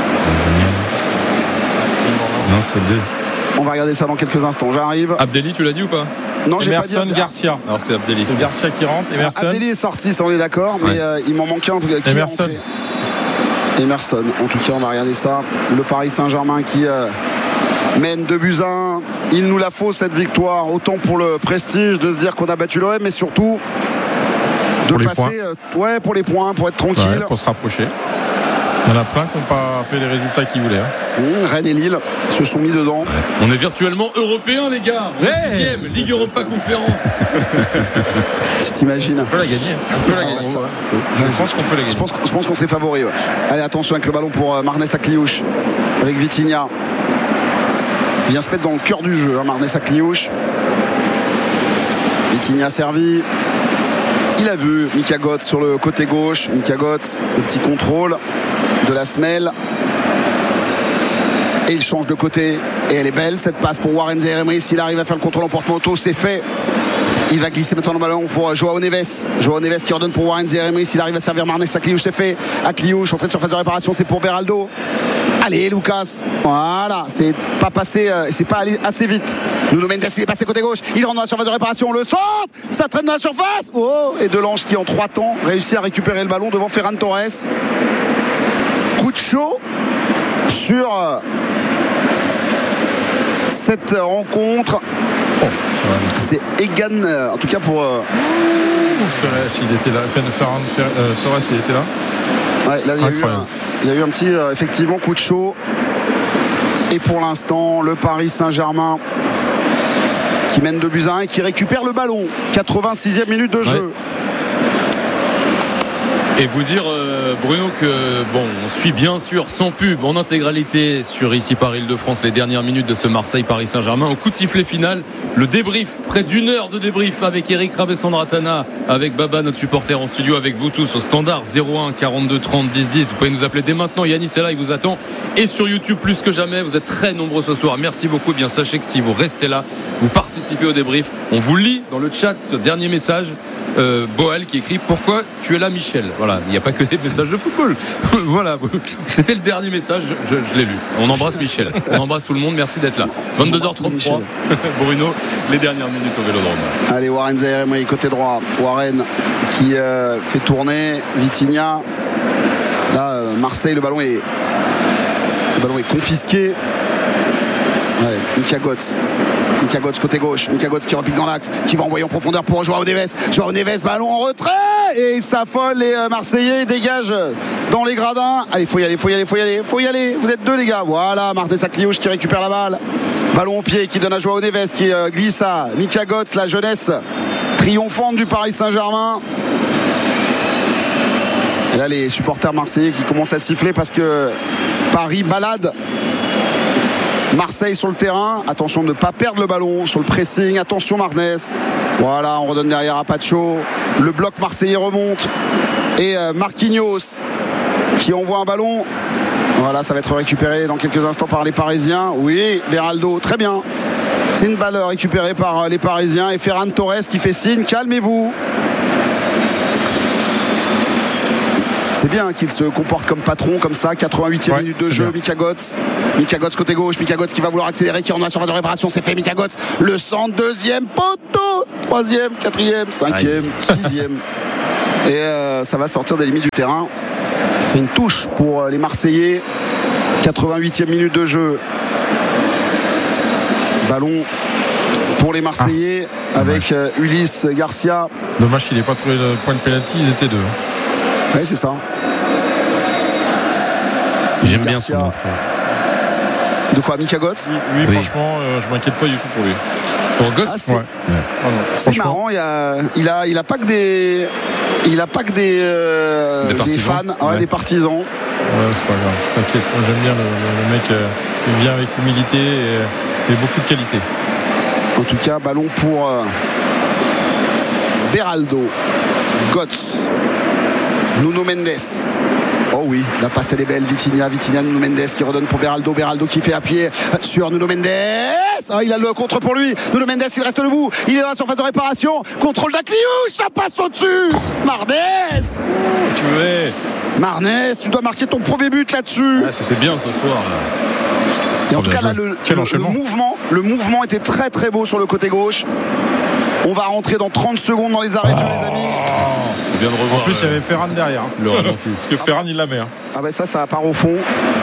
Non, c'est 2. On va regarder ça dans quelques instants. J'arrive. Abdelli, tu l'as dit ou pas? Non, j'ai pas dit. Garcia. Alors c'est Abdelli. C'est Garcia qui rentre. Emerson. Abdelli est sorti, ça on est d'accord. Mais il m'en manquait un. Qui Emerson. Emerson. En tout cas, on va regarder ça. Le Paris Saint-Germain qui mène 2-1. Il nous la faut cette victoire. Autant pour le prestige de se dire qu'on a battu l'OM, mais surtout de pour passer. Pour les points, pour être tranquille. Pour se rapprocher. Il y en a plein qui n'ont pas fait les résultats qu'ils voulaient. Rennes et Lille se sont mis dedans. On est virtuellement européens, les gars. 6e, Ligue Europa Conférence. Tu t'imagines? On peut la gagner. Je pense qu'on peut la gagner. Je pense qu'on s'est favori. Ouais. Allez, attention avec le ballon pour Marnez Akliouche avec Vitinha. Il vient se mettre dans le cœur du jeu, Marnez Akliouche. Vitinha servi. Il a vu Mika Götze sur le côté gauche. Mika Götze, le petit contrôle de la semelle. Et il change de côté. Et elle est belle cette passe pour Warren Zaïre-Emery. S'il arrive à faire le contrôle en porte-moto, c'est fait. Il va glisser maintenant le ballon pour Joao Neves. Joao Neves qui ordonne pour Warren Zaïre-Emery. S'il arrive à servir Marnez Akliouche, c'est fait. Akliouche, entrée de surface de réparation, c'est pour Beraldo. Allez, Lucas. Voilà, c'est pas passé, c'est pas allé assez vite. Nuno Mendes, il est passé côté gauche. Il rentre dans la surface de réparation. Le centre, ça traîne dans la surface. Oh, et Delange qui en 3 temps réussit à récupérer le ballon devant Ferran Torres. Coup de chaud sur cette rencontre. C'est Egan, en tout cas pour. Ferrez, s'il était là. Ferran Torres, il était là. Ouais, là, il y a eu un petit effectivement coup de chaud. Et pour l'instant, le Paris Saint-Germain qui mène 2-1 et qui récupère le ballon. 86e minute de jeu. Et vous dire, Bruno, que on suit bien sûr sans pub en intégralité sur ici par Île-de-France les dernières minutes de ce Marseille-Paris Saint-Germain. Au coup de sifflet final, le débrief, près d'1 heure de débrief avec Eric Rabessandratana, avec Baba, notre supporter en studio, avec vous tous au standard 01 42 30 10 10. Vous pouvez nous appeler dès maintenant. Yannis est là, il vous attend. Et sur YouTube, plus que jamais, vous êtes très nombreux ce soir. Merci beaucoup. Bien, sachez que si vous restez là, vous participez au débrief. On vous lit dans le chat, ce dernier message. Boal qui écrit: pourquoi tu es là, Michel? Voilà, il n'y a pas que des messages de football. Voilà, c'était le dernier message, je l'ai lu. On embrasse Michel, on embrasse tout le monde, merci d'être là. 22h33 Bruno, les dernières minutes au Vélodrome. Allez, Warren Zaïre-Emery côté droit. Warren qui fait tourner Vitinha. Là, Marseille, le ballon est confisqué. Ouais, Mika Götze côté gauche. Mika Götze qui repique dans l'axe, qui va envoyer en profondeur pour Joao Neves. Joao Neves, ballon en retrait et il s'affole. Les Marseillais dégagent dans les gradins. Allez, faut y aller. Vous êtes 2 les gars. Voilà, Marnez Akliouche qui récupère la balle. Ballon au pied qui donne à Joao Neves qui glisse à Mika Götze, la jeunesse triomphante du Paris Saint-Germain. Et là, les supporters marseillais qui commencent à siffler parce que Paris balade Marseille sur le terrain. Attention de ne pas perdre le ballon sur le pressing. Attention Marnez. Voilà, on redonne derrière à Pacho. Le bloc marseillais remonte. Et Marquinhos qui envoie un ballon Voilà, ça va être récupéré dans quelques instants par les Parisiens. Oui, Beraldo, très bien. C'est une balle récupérée par les Parisiens. Et Ferran Torres qui fait signe, calmez-vous. C'est bien qu'il se comporte comme patron, comme ça. 88e minute de jeu, Mika Götze. Mika Götze côté gauche, Mika Götze qui va vouloir accélérer, qui en a sur phase de réparation, c'est fait. Mika Götze, le centre, deuxième poteau, troisième, quatrième, cinquième, sixième. Et ça va sortir des limites du terrain. C'est une touche pour les Marseillais. 88e minute de jeu. Ballon pour les Marseillais avec Ulysse Garcia. Dommage qu'il n'ait pas trouvé le point de pénalty, ils étaient deux. Oui, c'est ça. J'aime bien son entrée. De quoi, Mika Götze? Oui, franchement, je m'inquiète pas du tout pour lui. Pour Götze, c'est marrant. Il a pas que des fans, des partisans. Ouais, c'est pas grave. T'inquiète, moi j'aime bien le mec. Il vient avec humilité et beaucoup de qualité. En tout cas, ballon pour Beraldo, Götze, Nuno Mendes. Oh oui, la passe elle est belle. Vitinha, Nuno Mendes qui redonne pour Beraldo qui fait appuyer sur Nuno Mendes. Il a le contre pour lui. Nuno Mendes, il reste debout. Il est dans la surface de réparation. Contrôle d'Akliouche, ça passe au-dessus. Marnez. Marnez, tu dois marquer ton premier but là-dessus. C'était bien ce soir. Là. Et en tout cas, là, le mouvement était très très beau sur le côté gauche. On va rentrer dans 30 secondes dans les arrêts de jeu, les amis. On vient de revoir. En plus, il y avait Ferran derrière. Le ralenti. Parce que Ferran, il la met. Ah ben ça part au fond.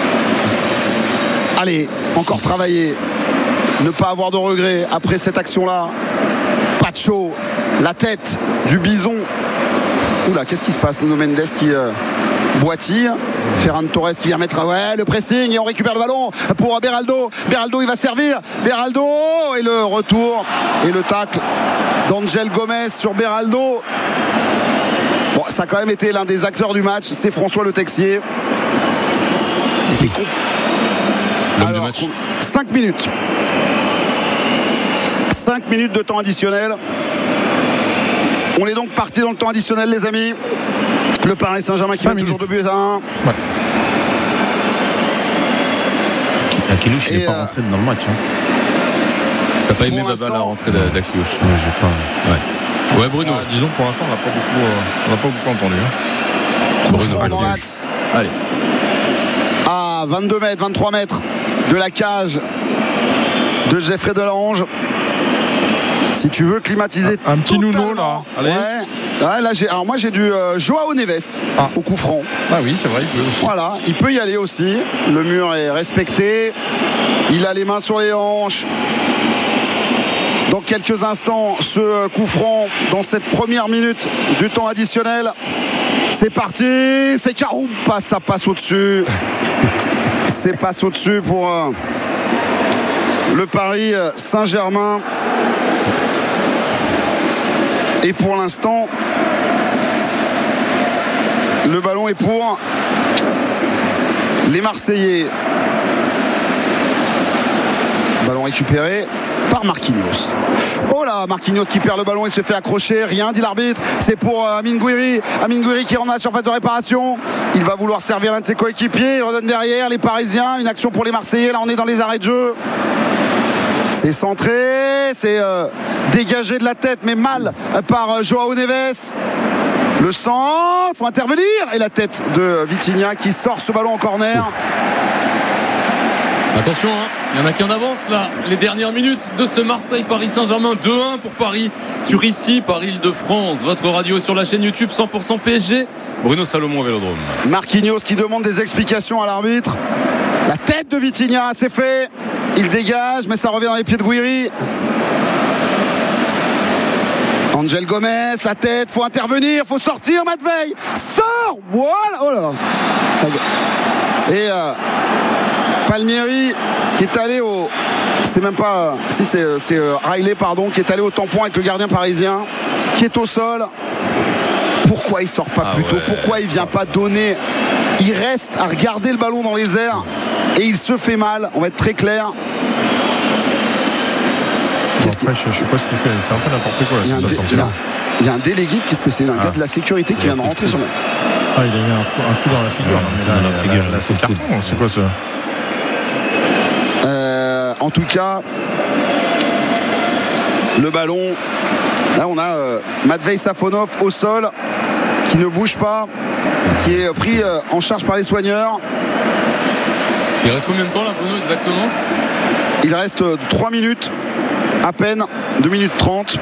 Allez, encore travailler. Ne pas avoir de regrets après cette action-là. Pacho, la tête du bison. Oula, qu'est-ce qui se passe? Nuno Mendes qui boitille. Ferran Torres qui vient mettre le pressing et on récupère le ballon pour Beraldo. Beraldo, il va servir. Beraldo et le retour et le tacle d'Angel Gomez sur Beraldo. Bon, ça a quand même été l'un des acteurs du match. C'est François Le Texier. Alors, 5 minutes. 5 minutes de temps additionnel. On est donc parti dans le temps additionnel, les amis. Le Paris Saint-Germain qui mène toujours 2-1. Ouais. Akliouche, il n'est pas rentré dans le match. T'as pas aimé la rentrée d'Akliouche? J'ai pas. Ouais, Bruno. Disons que pour l'instant, on n'a pas beaucoup entendu. Coup franc dans l'axe. Allez. À 22 mètres, 23 mètres de la cage de Geoffrey Delange. Si tu veux climatiser un petit Nuno là. Allez. Ouais, là alors moi j'ai du Joao Neves au coup franc. Ah oui, c'est vrai, il peut aussi. Voilà, il peut y aller aussi. Le mur est respecté. Il a les mains sur les hanches. Dans quelques instants, ce coup franc dans cette première minute du temps additionnel. C'est parti. C'est Caroum. Ça passe au-dessus. C'est passe au-dessus pour le Paris Saint-Germain. Et pour l'instant, le ballon est pour les Marseillais. Ballon récupéré par Marquinhos. Oh là, Marquinhos qui perd le ballon et se fait accrocher. Rien, dit l'arbitre. C'est pour Amine Gouiri. Amine Gouiri qui rentre dans la surface de réparation. Il va vouloir servir l'un de ses coéquipiers. Il redonne derrière les Parisiens. Une action pour les Marseillais. Là, on est dans les arrêts de jeu. C'est centré, c'est dégagé de la tête, mais mal par Joao Neves. Le centre, faut intervenir. Et la tête de Vitinha qui sort ce ballon en corner. Attention, il n'y en a qu'un d'avance là. Les dernières minutes de ce Marseille-Paris Saint-Germain. 2-1 pour Paris sur ici, Paris-Île-de-France. Votre radio sur la chaîne YouTube 100% PSG. Bruno Salomon, Vélodrome. Marquinhos qui demande des explications à l'arbitre. La tête de Vitinha, c'est fait. Il dégage, mais ça revient dans les pieds de Gouiri. Angel Gomez, la tête, faut intervenir, faut sortir, Matvei. Sors. Voilà. Oh là. Et Palmieri qui est allé au... C'est même pas... Si c'est Riley, pardon, qui est allé au tampon avec le gardien parisien, qui est au sol. Pourquoi il sort pas plus tôt? Pourquoi il vient pas donner? Il reste à regarder le ballon dans les airs et il se fait mal. On va être très clair. Après, je sais pas ce qu'il fait. Il fait un peu n'importe quoi. Il y a un délégué. Qu'est-ce que c'est? Un gars de la sécurité qui vient de rentrer sur moi. Il a mis un coup dans la figure. Là, c'est carton. C'est quoi ça? En tout cas, le ballon. Là, on a Matvei Safonov au sol, qui ne bouge pas, qui est pris en charge par les soigneurs. Il reste combien de temps là, Bruno, exactement? Il reste 3 minutes à peine, 2 minutes 30.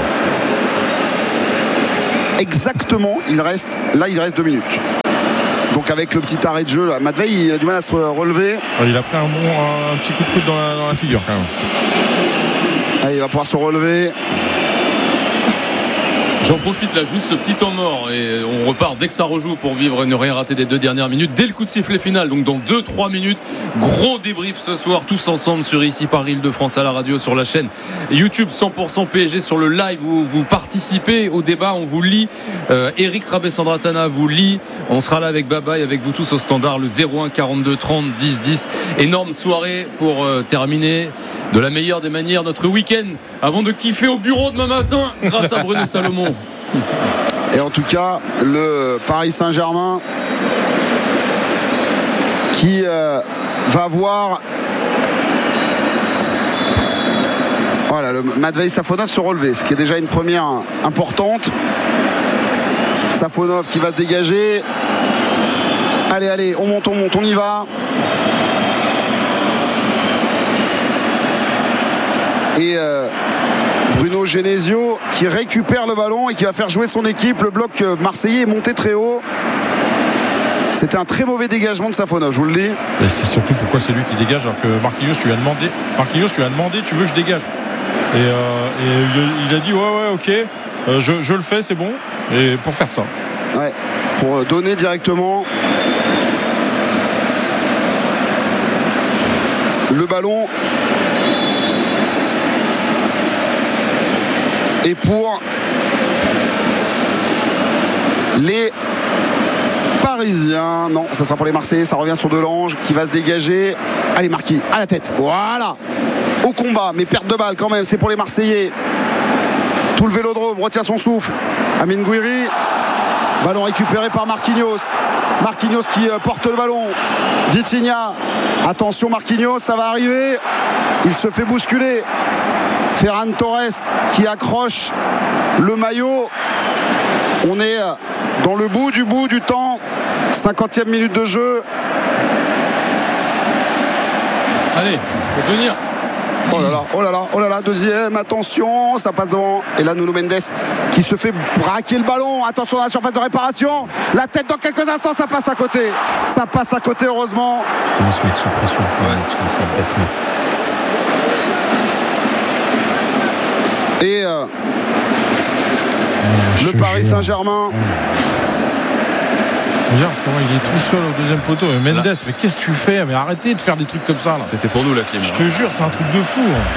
Exactement, il reste 2 minutes. Donc avec le petit arrêt de jeu, là, Matvei, il a du mal à se relever. Il a pris un petit coup de coude dans la figure quand même. Allez, il va pouvoir se relever. J'en profite là, juste ce petit temps mort et on repart dès que ça rejoue pour vivre et ne rien rater des 2 dernières minutes. Dès le coup de sifflet final, donc dans 2-3 minutes, gros débrief ce soir, tous ensemble sur ici par Île-de-France à la radio, sur la chaîne YouTube 100% PSG, sur le live où vous participez au débat, on vous lit. Eric Rabessandratana vous lit. On sera là avec Baba et avec vous tous au standard, le 01 42 30 10 10. Énorme soirée pour terminer de la meilleure des manières notre week-end avant de kiffer au bureau demain matin grâce à Bruno Salomon. Et en tout cas, le Paris Saint-Germain qui va voir le Matvei Safonov se relever, ce qui est déjà une première importante. Safonov qui va se dégager. Allez, on monte, on y va. Et Bruno Genesio qui récupère le ballon et qui va faire jouer son équipe. Le bloc marseillais est monté très haut. C'était un très mauvais dégagement de Safonov, je vous le dis. Et c'est surtout pourquoi c'est lui qui dégage alors que Marquinhos lui a demandé tu veux que je dégage, et il a dit ouais ok, je le fais, c'est bon, et pour faire ça, pour donner directement le ballon. Et pour les Parisiens, non, ça sera pour les Marseillais, ça revient sur Delange qui va se dégager. Allez, Marquis, à la tête, voilà, au combat, mais perte de balle quand même, c'est pour les Marseillais. Tout le Vélodrome retient son souffle. Amine Gouiri, ballon récupéré par Marquinhos qui porte le ballon. Vitinha, attention Marquinhos, ça va arriver, il se fait bousculer. Ferran Torres qui accroche le maillot. On est dans le bout du temps. 50e minute de jeu. Allez, faut tenir. Oh là là, deuxième, attention, ça passe devant. Et là, Nuno Mendes qui se fait braquer le ballon. Attention à la surface de réparation. La tête dans quelques instants, ça passe à côté. Heureusement. Comment se mettre sous pression, comme ça, bêtement. Et le Paris Saint-Germain. Regarde comment il est tout seul au deuxième poteau. Mendes, mais qu'est-ce que tu fais? Mais arrêtez de faire des trucs comme ça là. C'était pour nous la clim. Je te jure, c'est un truc de fou.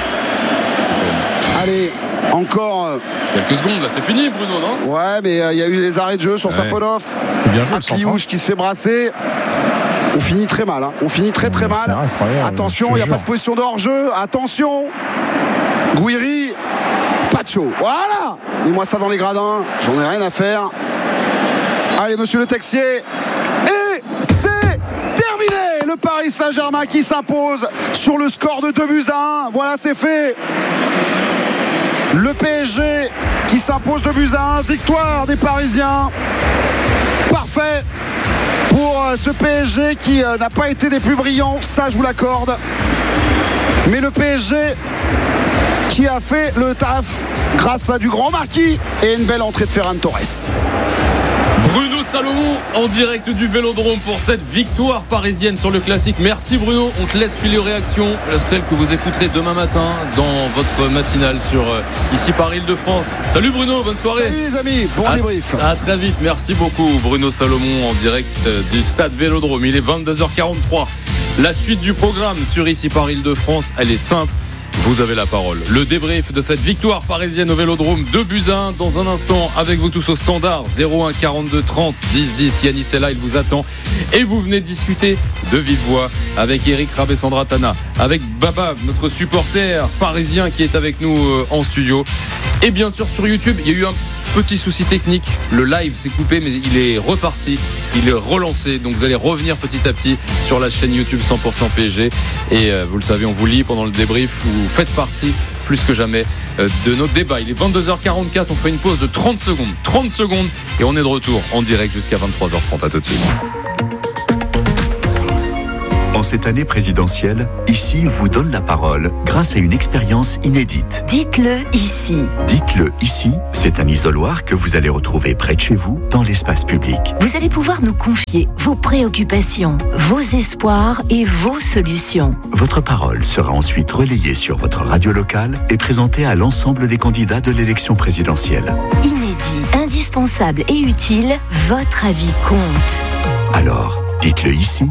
Allez, encore quelques secondes là, c'est fini Bruno, non? Ouais, mais il y a eu les arrêts de jeu sur Safonov. Akliouche qui se fait brasser. On finit très mal, On finit très mal. Attention, il n'y a pas de position de hors-jeu. Attention, Gouiri, Pacho. Voilà. Mets-moi ça dans les gradins. J'en ai rien à faire. Allez, monsieur le Texier. Et c'est terminé. Le Paris Saint-Germain qui s'impose sur le score de 2-1. Voilà, c'est fait. Le PSG qui s'impose 2-1. Victoire des Parisiens. Parfait pour ce PSG qui n'a pas été des plus brillants. Ça, je vous l'accorde. Mais le PSG qui a fait le taf grâce à du grand Marquis et une belle entrée de Ferran Torres. Bruno Salomon en direct du Vélodrome pour cette victoire parisienne sur le classique. Merci Bruno, on te laisse filer aux réactions, celle que vous écouterez demain matin dans votre matinale sur ici par Île-de-France. Salut Bruno, bonne soirée. Salut les amis, bon débrief. À très vite, merci beaucoup Bruno Salomon en direct du stade Vélodrome. Il est 22h43. La suite du programme sur ici par Île-de-France, elle est simple. Vous avez la parole. Le débrief de cette victoire parisienne au Vélodrome, 2-1 dans un instant avec vous tous au standard 01 42 30 10 10. Yannis est là, il vous attend et vous venez discuter de vive voix avec Eric Rabessandratana, avec Baba, notre supporter parisien qui est avec nous en studio, et bien sûr sur YouTube. Il y a eu un petit souci technique, le live s'est coupé mais il est reparti. il est relancé. Donc vous allez revenir petit à petit sur la chaîne YouTube 100% PSG. Et vous le savez, on vous lit pendant le débrief. Vous faites partie plus que jamais de notre débat. Il est 22h44, on fait une pause de 30 secondes. 30 secondes et on est de retour en direct jusqu'à 23h30. À tout de suite. En cette année présidentielle, Ici vous donne la parole grâce à une expérience inédite. Dites-le ici. Dites-le ici, c'est un isoloir que vous allez retrouver près de chez vous, dans l'espace public. Vous allez pouvoir nous confier vos préoccupations, vos espoirs et vos solutions. Votre parole sera ensuite relayée sur votre radio locale et présentée à l'ensemble des candidats de l'élection présidentielle. Inédit, indispensable et utile, votre avis compte. Alors, dites-le ici.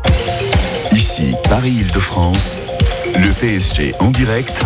Ici, Paris-Île-de-France, le PSG en direct,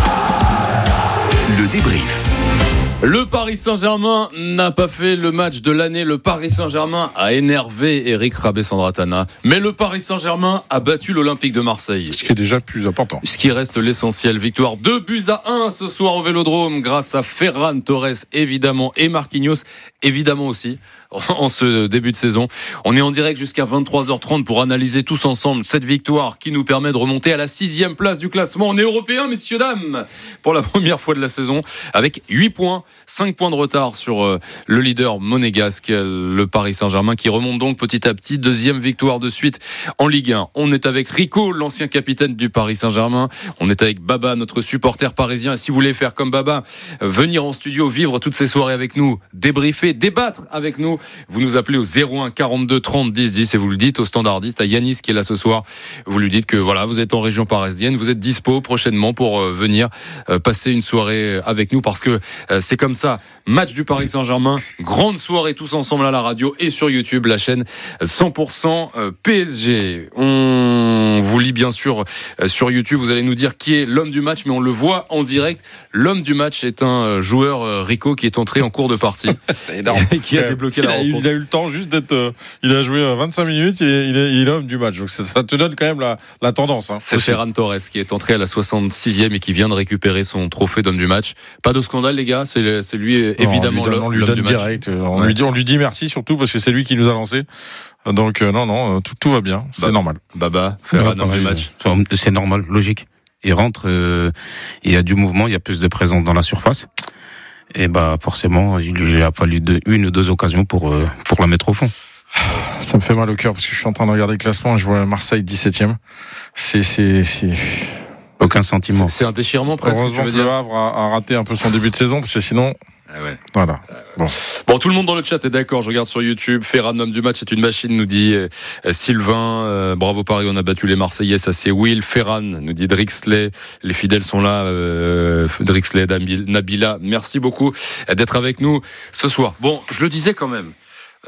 le débrief. Le Paris Saint-Germain n'a pas fait le match de l'année. Le Paris Saint-Germain a énervé Eric Rabé-Sandratana. Mais le Paris Saint-Germain a battu l'Olympique de Marseille. Ce qui est déjà le plus important. Ce qui reste l'essentiel. Victoire 2-1 ce soir au Vélodrome grâce à Ferran Torres, évidemment, et Marquinhos, évidemment aussi, en ce début de saison. On est en direct jusqu'à 23h30 pour analyser tous ensemble cette victoire qui nous permet de remonter à la 6e place du classement. On est européen, messieurs, dames, pour la première fois de la saison, avec 8 points, 5 points de retard sur le leader monégasque, le Paris Saint-Germain, qui remonte donc petit à petit. 2e victoire de suite en Ligue 1. On est avec Rico, l'ancien capitaine du Paris Saint-Germain. On est avec Baba, notre supporter parisien. Et si vous voulez faire comme Baba, venir en studio, vivre toutes ces soirées avec nous, débriefer, débattre avec nous, vous nous appelez au 01 42 30 10 10 et vous le dites au standardiste, à Yanis qui est là ce soir. Vous lui dites que voilà, vous êtes en région parisienne, vous êtes dispo prochainement pour venir passer une soirée avec nous, parce que c'est comme ça. Match du Paris Saint-Germain, grande soirée tous ensemble à la radio et sur YouTube, la chaîne 100% PSG. On vous lit bien sûr sur YouTube, vous allez nous dire qui est l'homme du match, mais on le voit en direct. L'homme du match est un joueur, Rico, qui est entré en cours de partie. C'est énorme. Et qui a débloqué la rencontre. Il a eu le temps juste d'être. Il a joué 25 minutes et il est l'homme du match. Donc ça te donne quand même la tendance. Hein, c'est Ferran Torres qui est entré à la 66e et qui vient de récupérer son trophée d'homme du match. Pas de scandale, les gars. C'est lui, évidemment, on lui donne direct. On lui dit merci surtout parce que c'est lui qui nous a lancé. Donc non, tout va bien. C'est normal. Baba, Ferran homme du match. C'est normal, logique. Il rentre, il y a du mouvement, il y a plus de présence dans la surface. Et forcément, il lui a fallu une ou deux occasions pour la mettre au fond. Ça me fait mal au cœur parce que je suis en train de regarder le classement et je vois Marseille 17e. C'est aucun sentiment. C'est un déchirement presque. Heureusement que Le Havre a raté un peu son début de saison parce que sinon. Ouais. Voilà. Bon, tout le monde dans le chat est d'accord. Je regarde sur YouTube. Ferran, homme du match, c'est une machine, nous dit Sylvain. Bravo Paris, on a battu les Marseillais. Ça c'est Will. Ferran, nous dit Drixley. Les fidèles sont là. Drixley, Nabila. Merci beaucoup d'être avec nous ce soir. Bon, je le disais quand même.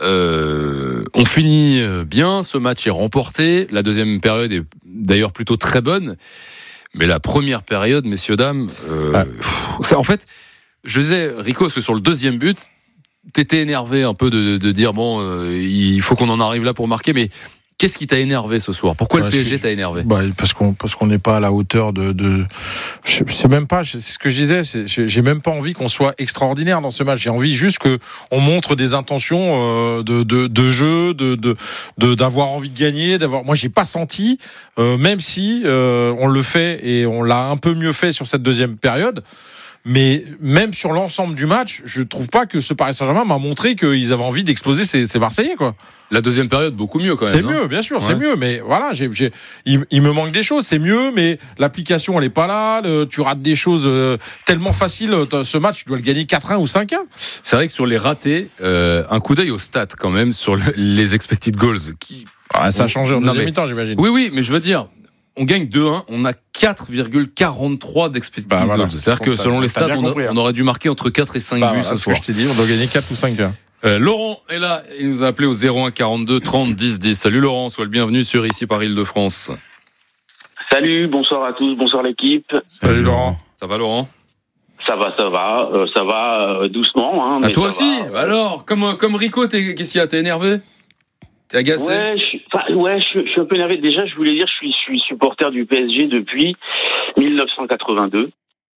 On finit bien. Ce match est remporté. La deuxième période est d'ailleurs plutôt très bonne. Mais la première période, messieurs, dames, ça, en fait. Je disais, Rico, parce que sur le deuxième but, t'étais énervé un peu de dire il faut qu'on en arrive là pour marquer, mais qu'est-ce qui t'a énervé ce soir ? Pourquoi le PSG t'a énervé ? Parce qu'on n'est pas à la hauteur je sais même pas, c'est ce que je disais, j'ai même pas envie qu'on soit extraordinaire dans ce match. J'ai envie juste qu'on montre des intentions de jeu, d'avoir envie de gagner, moi j'ai pas senti, même si on le fait et on l'a un peu mieux fait sur cette deuxième période. Mais même sur l'ensemble du match, je trouve pas que ce Paris Saint-Germain m'a montré qu'ils avaient envie d'exploser ces Marseillais, quoi. La deuxième période, beaucoup mieux quand même. C'est mieux, bien sûr, c'est mieux. Mais voilà, il me manque des choses. C'est mieux, mais l'application, elle est pas là. Tu rates des choses tellement faciles. Ce match, tu dois le gagner 4-1 ou 5-1. C'est vrai que sur les ratés, un coup d'œil aux stats quand même, sur les expected goals. Ça a changé en deuxième mi-temps, j'imagine. Oui, mais je veux dire, on gagne 2-1, on a 4,43 d'expected goals. C'est-à-dire que selon les stats, on aurait dû marquer entre 4 et 5 buts ce soir. Je t'ai dit, on doit gagner 4 ou 5 buts. Laurent est là, il nous a appelé au 01 42 30 10 10. Salut Laurent, sois le bienvenu sur Ici Paris-Île-de-France. Salut, bonsoir à tous, bonsoir l'équipe. Salut Laurent. Ça va Laurent ? Ça va doucement. À toi aussi. Alors, comme Rico, qu'est-ce qu'il y a ? T'es énervé ? T'es agacé ? Je suis un peu énervé. Déjà, je voulais dire, je suis supporter du PSG depuis 1982.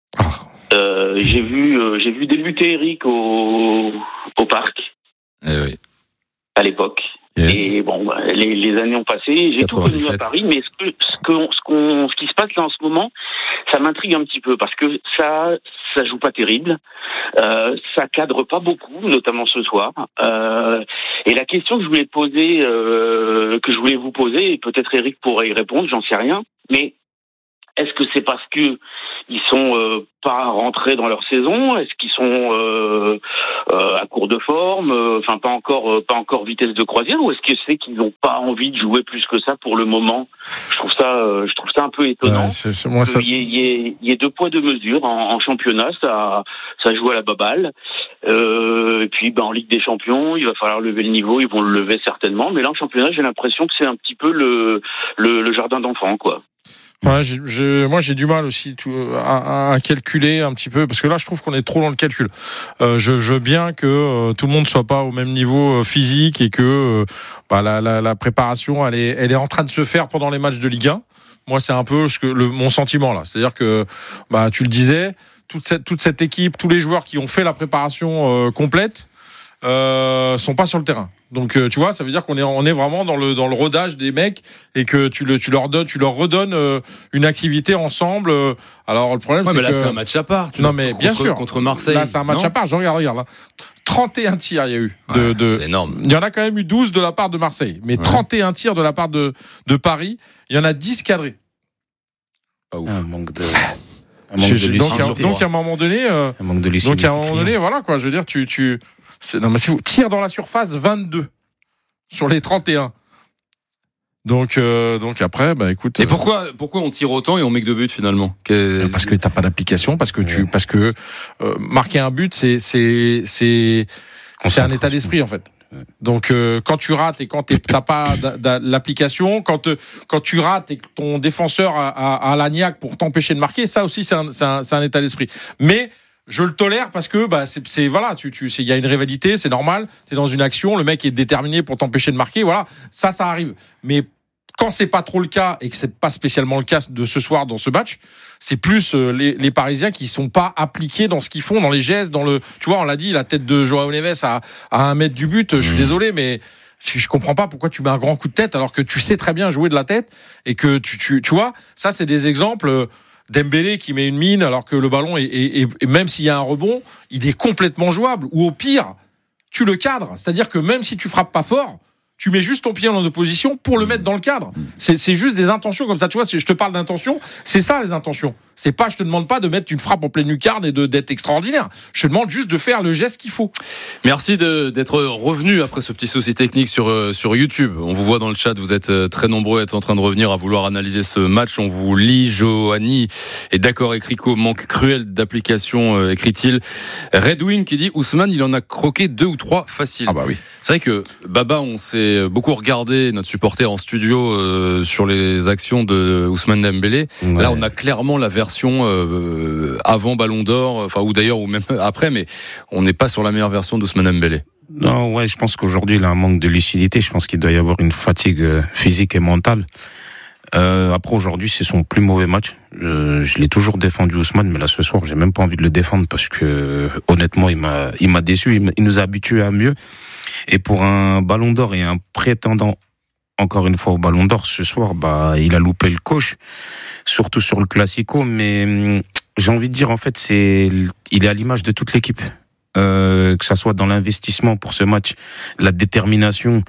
J'ai vu débuter Eric au parc. Oui. À l'époque. Yes. Et bon, les années ont passé. J'ai 97. Tout connu à Paris, mais ce qui se passe là en ce moment, ça m'intrigue un petit peu parce que ça joue pas terrible, ça cadre pas beaucoup, notamment ce soir. Et la question que je voulais vous poser, et peut-être Eric pourrait y répondre, j'en sais rien, mais est-ce que c'est parce que ils sont pas rentrés dans leur saison? Est-ce qu'ils sont à court de forme, enfin pas encore vitesse de croisière, ou est-ce que c'est qu'ils n'ont pas envie de jouer plus que ça pour le moment? Je trouve ça un peu étonnant. Il y ait deux poids deux mesures en championnat, ça joue à la baballe. Et puis en Ligue des Champions, il va falloir lever le niveau, ils vont le lever certainement, mais là en championnat, j'ai l'impression que c'est un petit peu le jardin d'enfants, quoi. Ouais, moi j'ai du mal aussi à calculer un petit peu, parce que là je trouve qu'on est trop dans le calcul. Je veux bien que tout le monde soit pas au même niveau physique et que la préparation elle est en train de se faire pendant les matchs de Ligue 1. Moi c'est un peu mon sentiment là, c'est-à-dire que tu le disais, toute cette équipe, tous les joueurs qui ont fait la préparation complète sont pas sur le terrain. Donc tu vois, ça veut dire qu'on est vraiment dans le rodage des mecs et que tu leur redonnes une activité ensemble. Alors le problème c'est que c'est un match à part. Non mais bien sûr contre Marseille. Là c'est un match à part. Je regarde là. 31 tirs il y a eu c'est énorme. Il y en a quand même eu 12 de la part de Marseille, mais 31 tirs de la part de Paris, il y en a 10 cadrés. Pas ouf. Un manque de donc à un moment donné voilà quoi, je veux dire non mais si vous tire dans la surface 22 sur les 31. Donc après écoute. Et pourquoi on tire autant et on met que 2 buts finalement? Parce que t'as pas d'application, parce que marquer un but c'est un état d'esprit en fait. Donc quand tu rates et quand t'as pas l'application, quand tu rates et que ton défenseur a la niaque pour t'empêcher de marquer, ça aussi c'est un état d'esprit. Mais je le tolère parce que il y a une rivalité, c'est normal, t'es dans une action, le mec est déterminé pour t'empêcher de marquer, voilà, ça arrive. Mais quand c'est pas trop le cas et que c'est pas spécialement le cas de ce soir dans ce match, c'est plus les Parisiens qui sont pas appliqués dans ce qu'ils font, dans les gestes, tu vois, on l'a dit, la tête de Joao Neves à 1 mètre du but, je suis désolé, mais je comprends pas pourquoi tu mets un grand coup de tête alors que tu sais très bien jouer de la tête et que tu vois, ça c'est des exemples. Dembélé qui met une mine alors que le ballon et même s'il y a un rebond, il est complètement jouable. Ou au pire, tu le cadres. C'est-à-dire que même si tu frappes pas fort, tu mets juste ton pied en opposition pour le mettre dans le cadre. C'est juste des intentions comme ça. Tu vois, je te parle d'intentions, c'est ça les intentions. C'est pas, je te demande pas de mettre une frappe en pleine lucarne et d'être extraordinaire. Je te demande juste de faire le geste qu'il faut. Merci d'être revenu après ce petit souci technique sur YouTube. On vous voit dans le chat, vous êtes très nombreux à être en train de revenir, à vouloir analyser ce match. On vous lit, Johanny est d'accord avec Rico, manque cruel d'application, écrit-il. Redwing qui dit Ousmane, il en a croqué 2 ou 3 faciles. Ah bah oui. C'est vrai que Baba, on s'est beaucoup regardé, notre supporter en studio, sur les actions de Ousmane Dembélé. Ouais. Là, on a clairement la version avant Ballon d'Or, ou d'ailleurs ou même après, mais on n'est pas sur la meilleure version d'Ousmane Dembélé. Non, ouais, je pense qu'aujourd'hui il a un manque de lucidité. Je pense qu'il doit y avoir une fatigue physique et mentale. Après aujourd'hui c'est son plus mauvais match. Je l'ai toujours défendu Ousmane, mais là ce soir j'ai même pas envie de le défendre parce que honnêtement il m'a déçu. Il nous a habitués à mieux. Et pour un Ballon d'Or et un prétendant encore une fois au Ballon d'Or ce soir, il a loupé le coche, surtout sur le Classico. Mais j'ai envie de dire en fait il est à l'image de toute l'équipe. Que ça soit dans l'investissement pour ce match, la détermination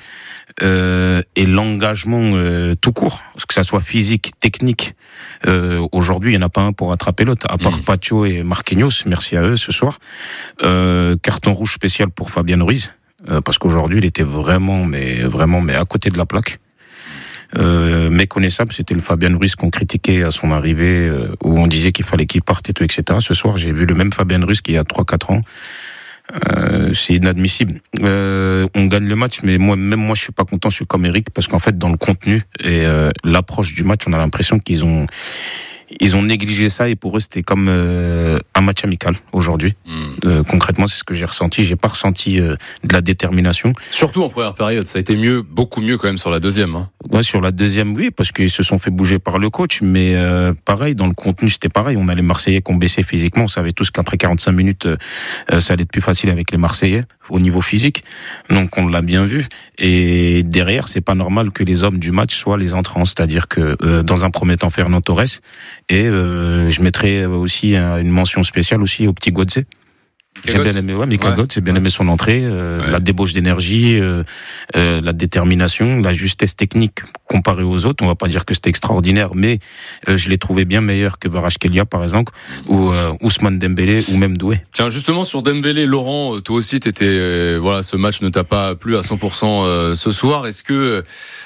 et l'engagement tout court, que ça soit physique, technique. Aujourd'hui, il n'y en a pas un pour attraper l'autre, à part Pacho et Marquinhos, merci à eux ce soir. Carton rouge spécial pour Fabian Ruiz, parce qu'aujourd'hui, il était vraiment à côté de la plaque. Méconnaissable, c'était le Fabian Ruiz qu'on critiquait à son arrivée, où on disait qu'il fallait qu'il parte et tout, etc. Ce soir, j'ai vu le même Fabian Ruiz qu'il y a 3-4 ans. C'est inadmissible. On gagne le match, mais moi, je suis pas content. Je suis comme Eric, parce qu'en fait, dans le contenu et l'approche du match, on a l'impression qu'ils ont négligé ça, et pour eux, c'était comme un match amical aujourd'hui. Concrètement, c'est ce que j'ai ressenti. J'ai pas ressenti de la détermination. Surtout en première période, ça a été beaucoup mieux quand même sur la deuxième. Ouais, sur la deuxième, oui, parce qu'ils se sont fait bouger par le coach, mais pareil, dans le contenu, c'était pareil. On a les Marseillais qui ont baissé physiquement. On savait tous qu'après 45 minutes, ça allait être plus facile avec les Marseillais au niveau physique. Donc on l'a bien vu. Et derrière, c'est pas normal que les hommes du match soient les entrants. C'est-à-dire que dans un premier temps, Fernand Torres, et je mettrai aussi une mention spéciale aussi au petit Godze. J'ai bien aimé, Mika Götze, j'ai bien aimé son entrée, la débauche d'énergie, la détermination, la justesse technique comparée aux autres. On va pas dire que c'était extraordinaire, mais je l'ai trouvé bien meilleur que Kvaratskhelia par exemple, ou Ousmane Dembélé, ou même Doué. Tiens, justement sur Dembélé, Laurent, toi aussi t'étais, ce match ne t'a pas plu à 100% ce soir. Est-ce que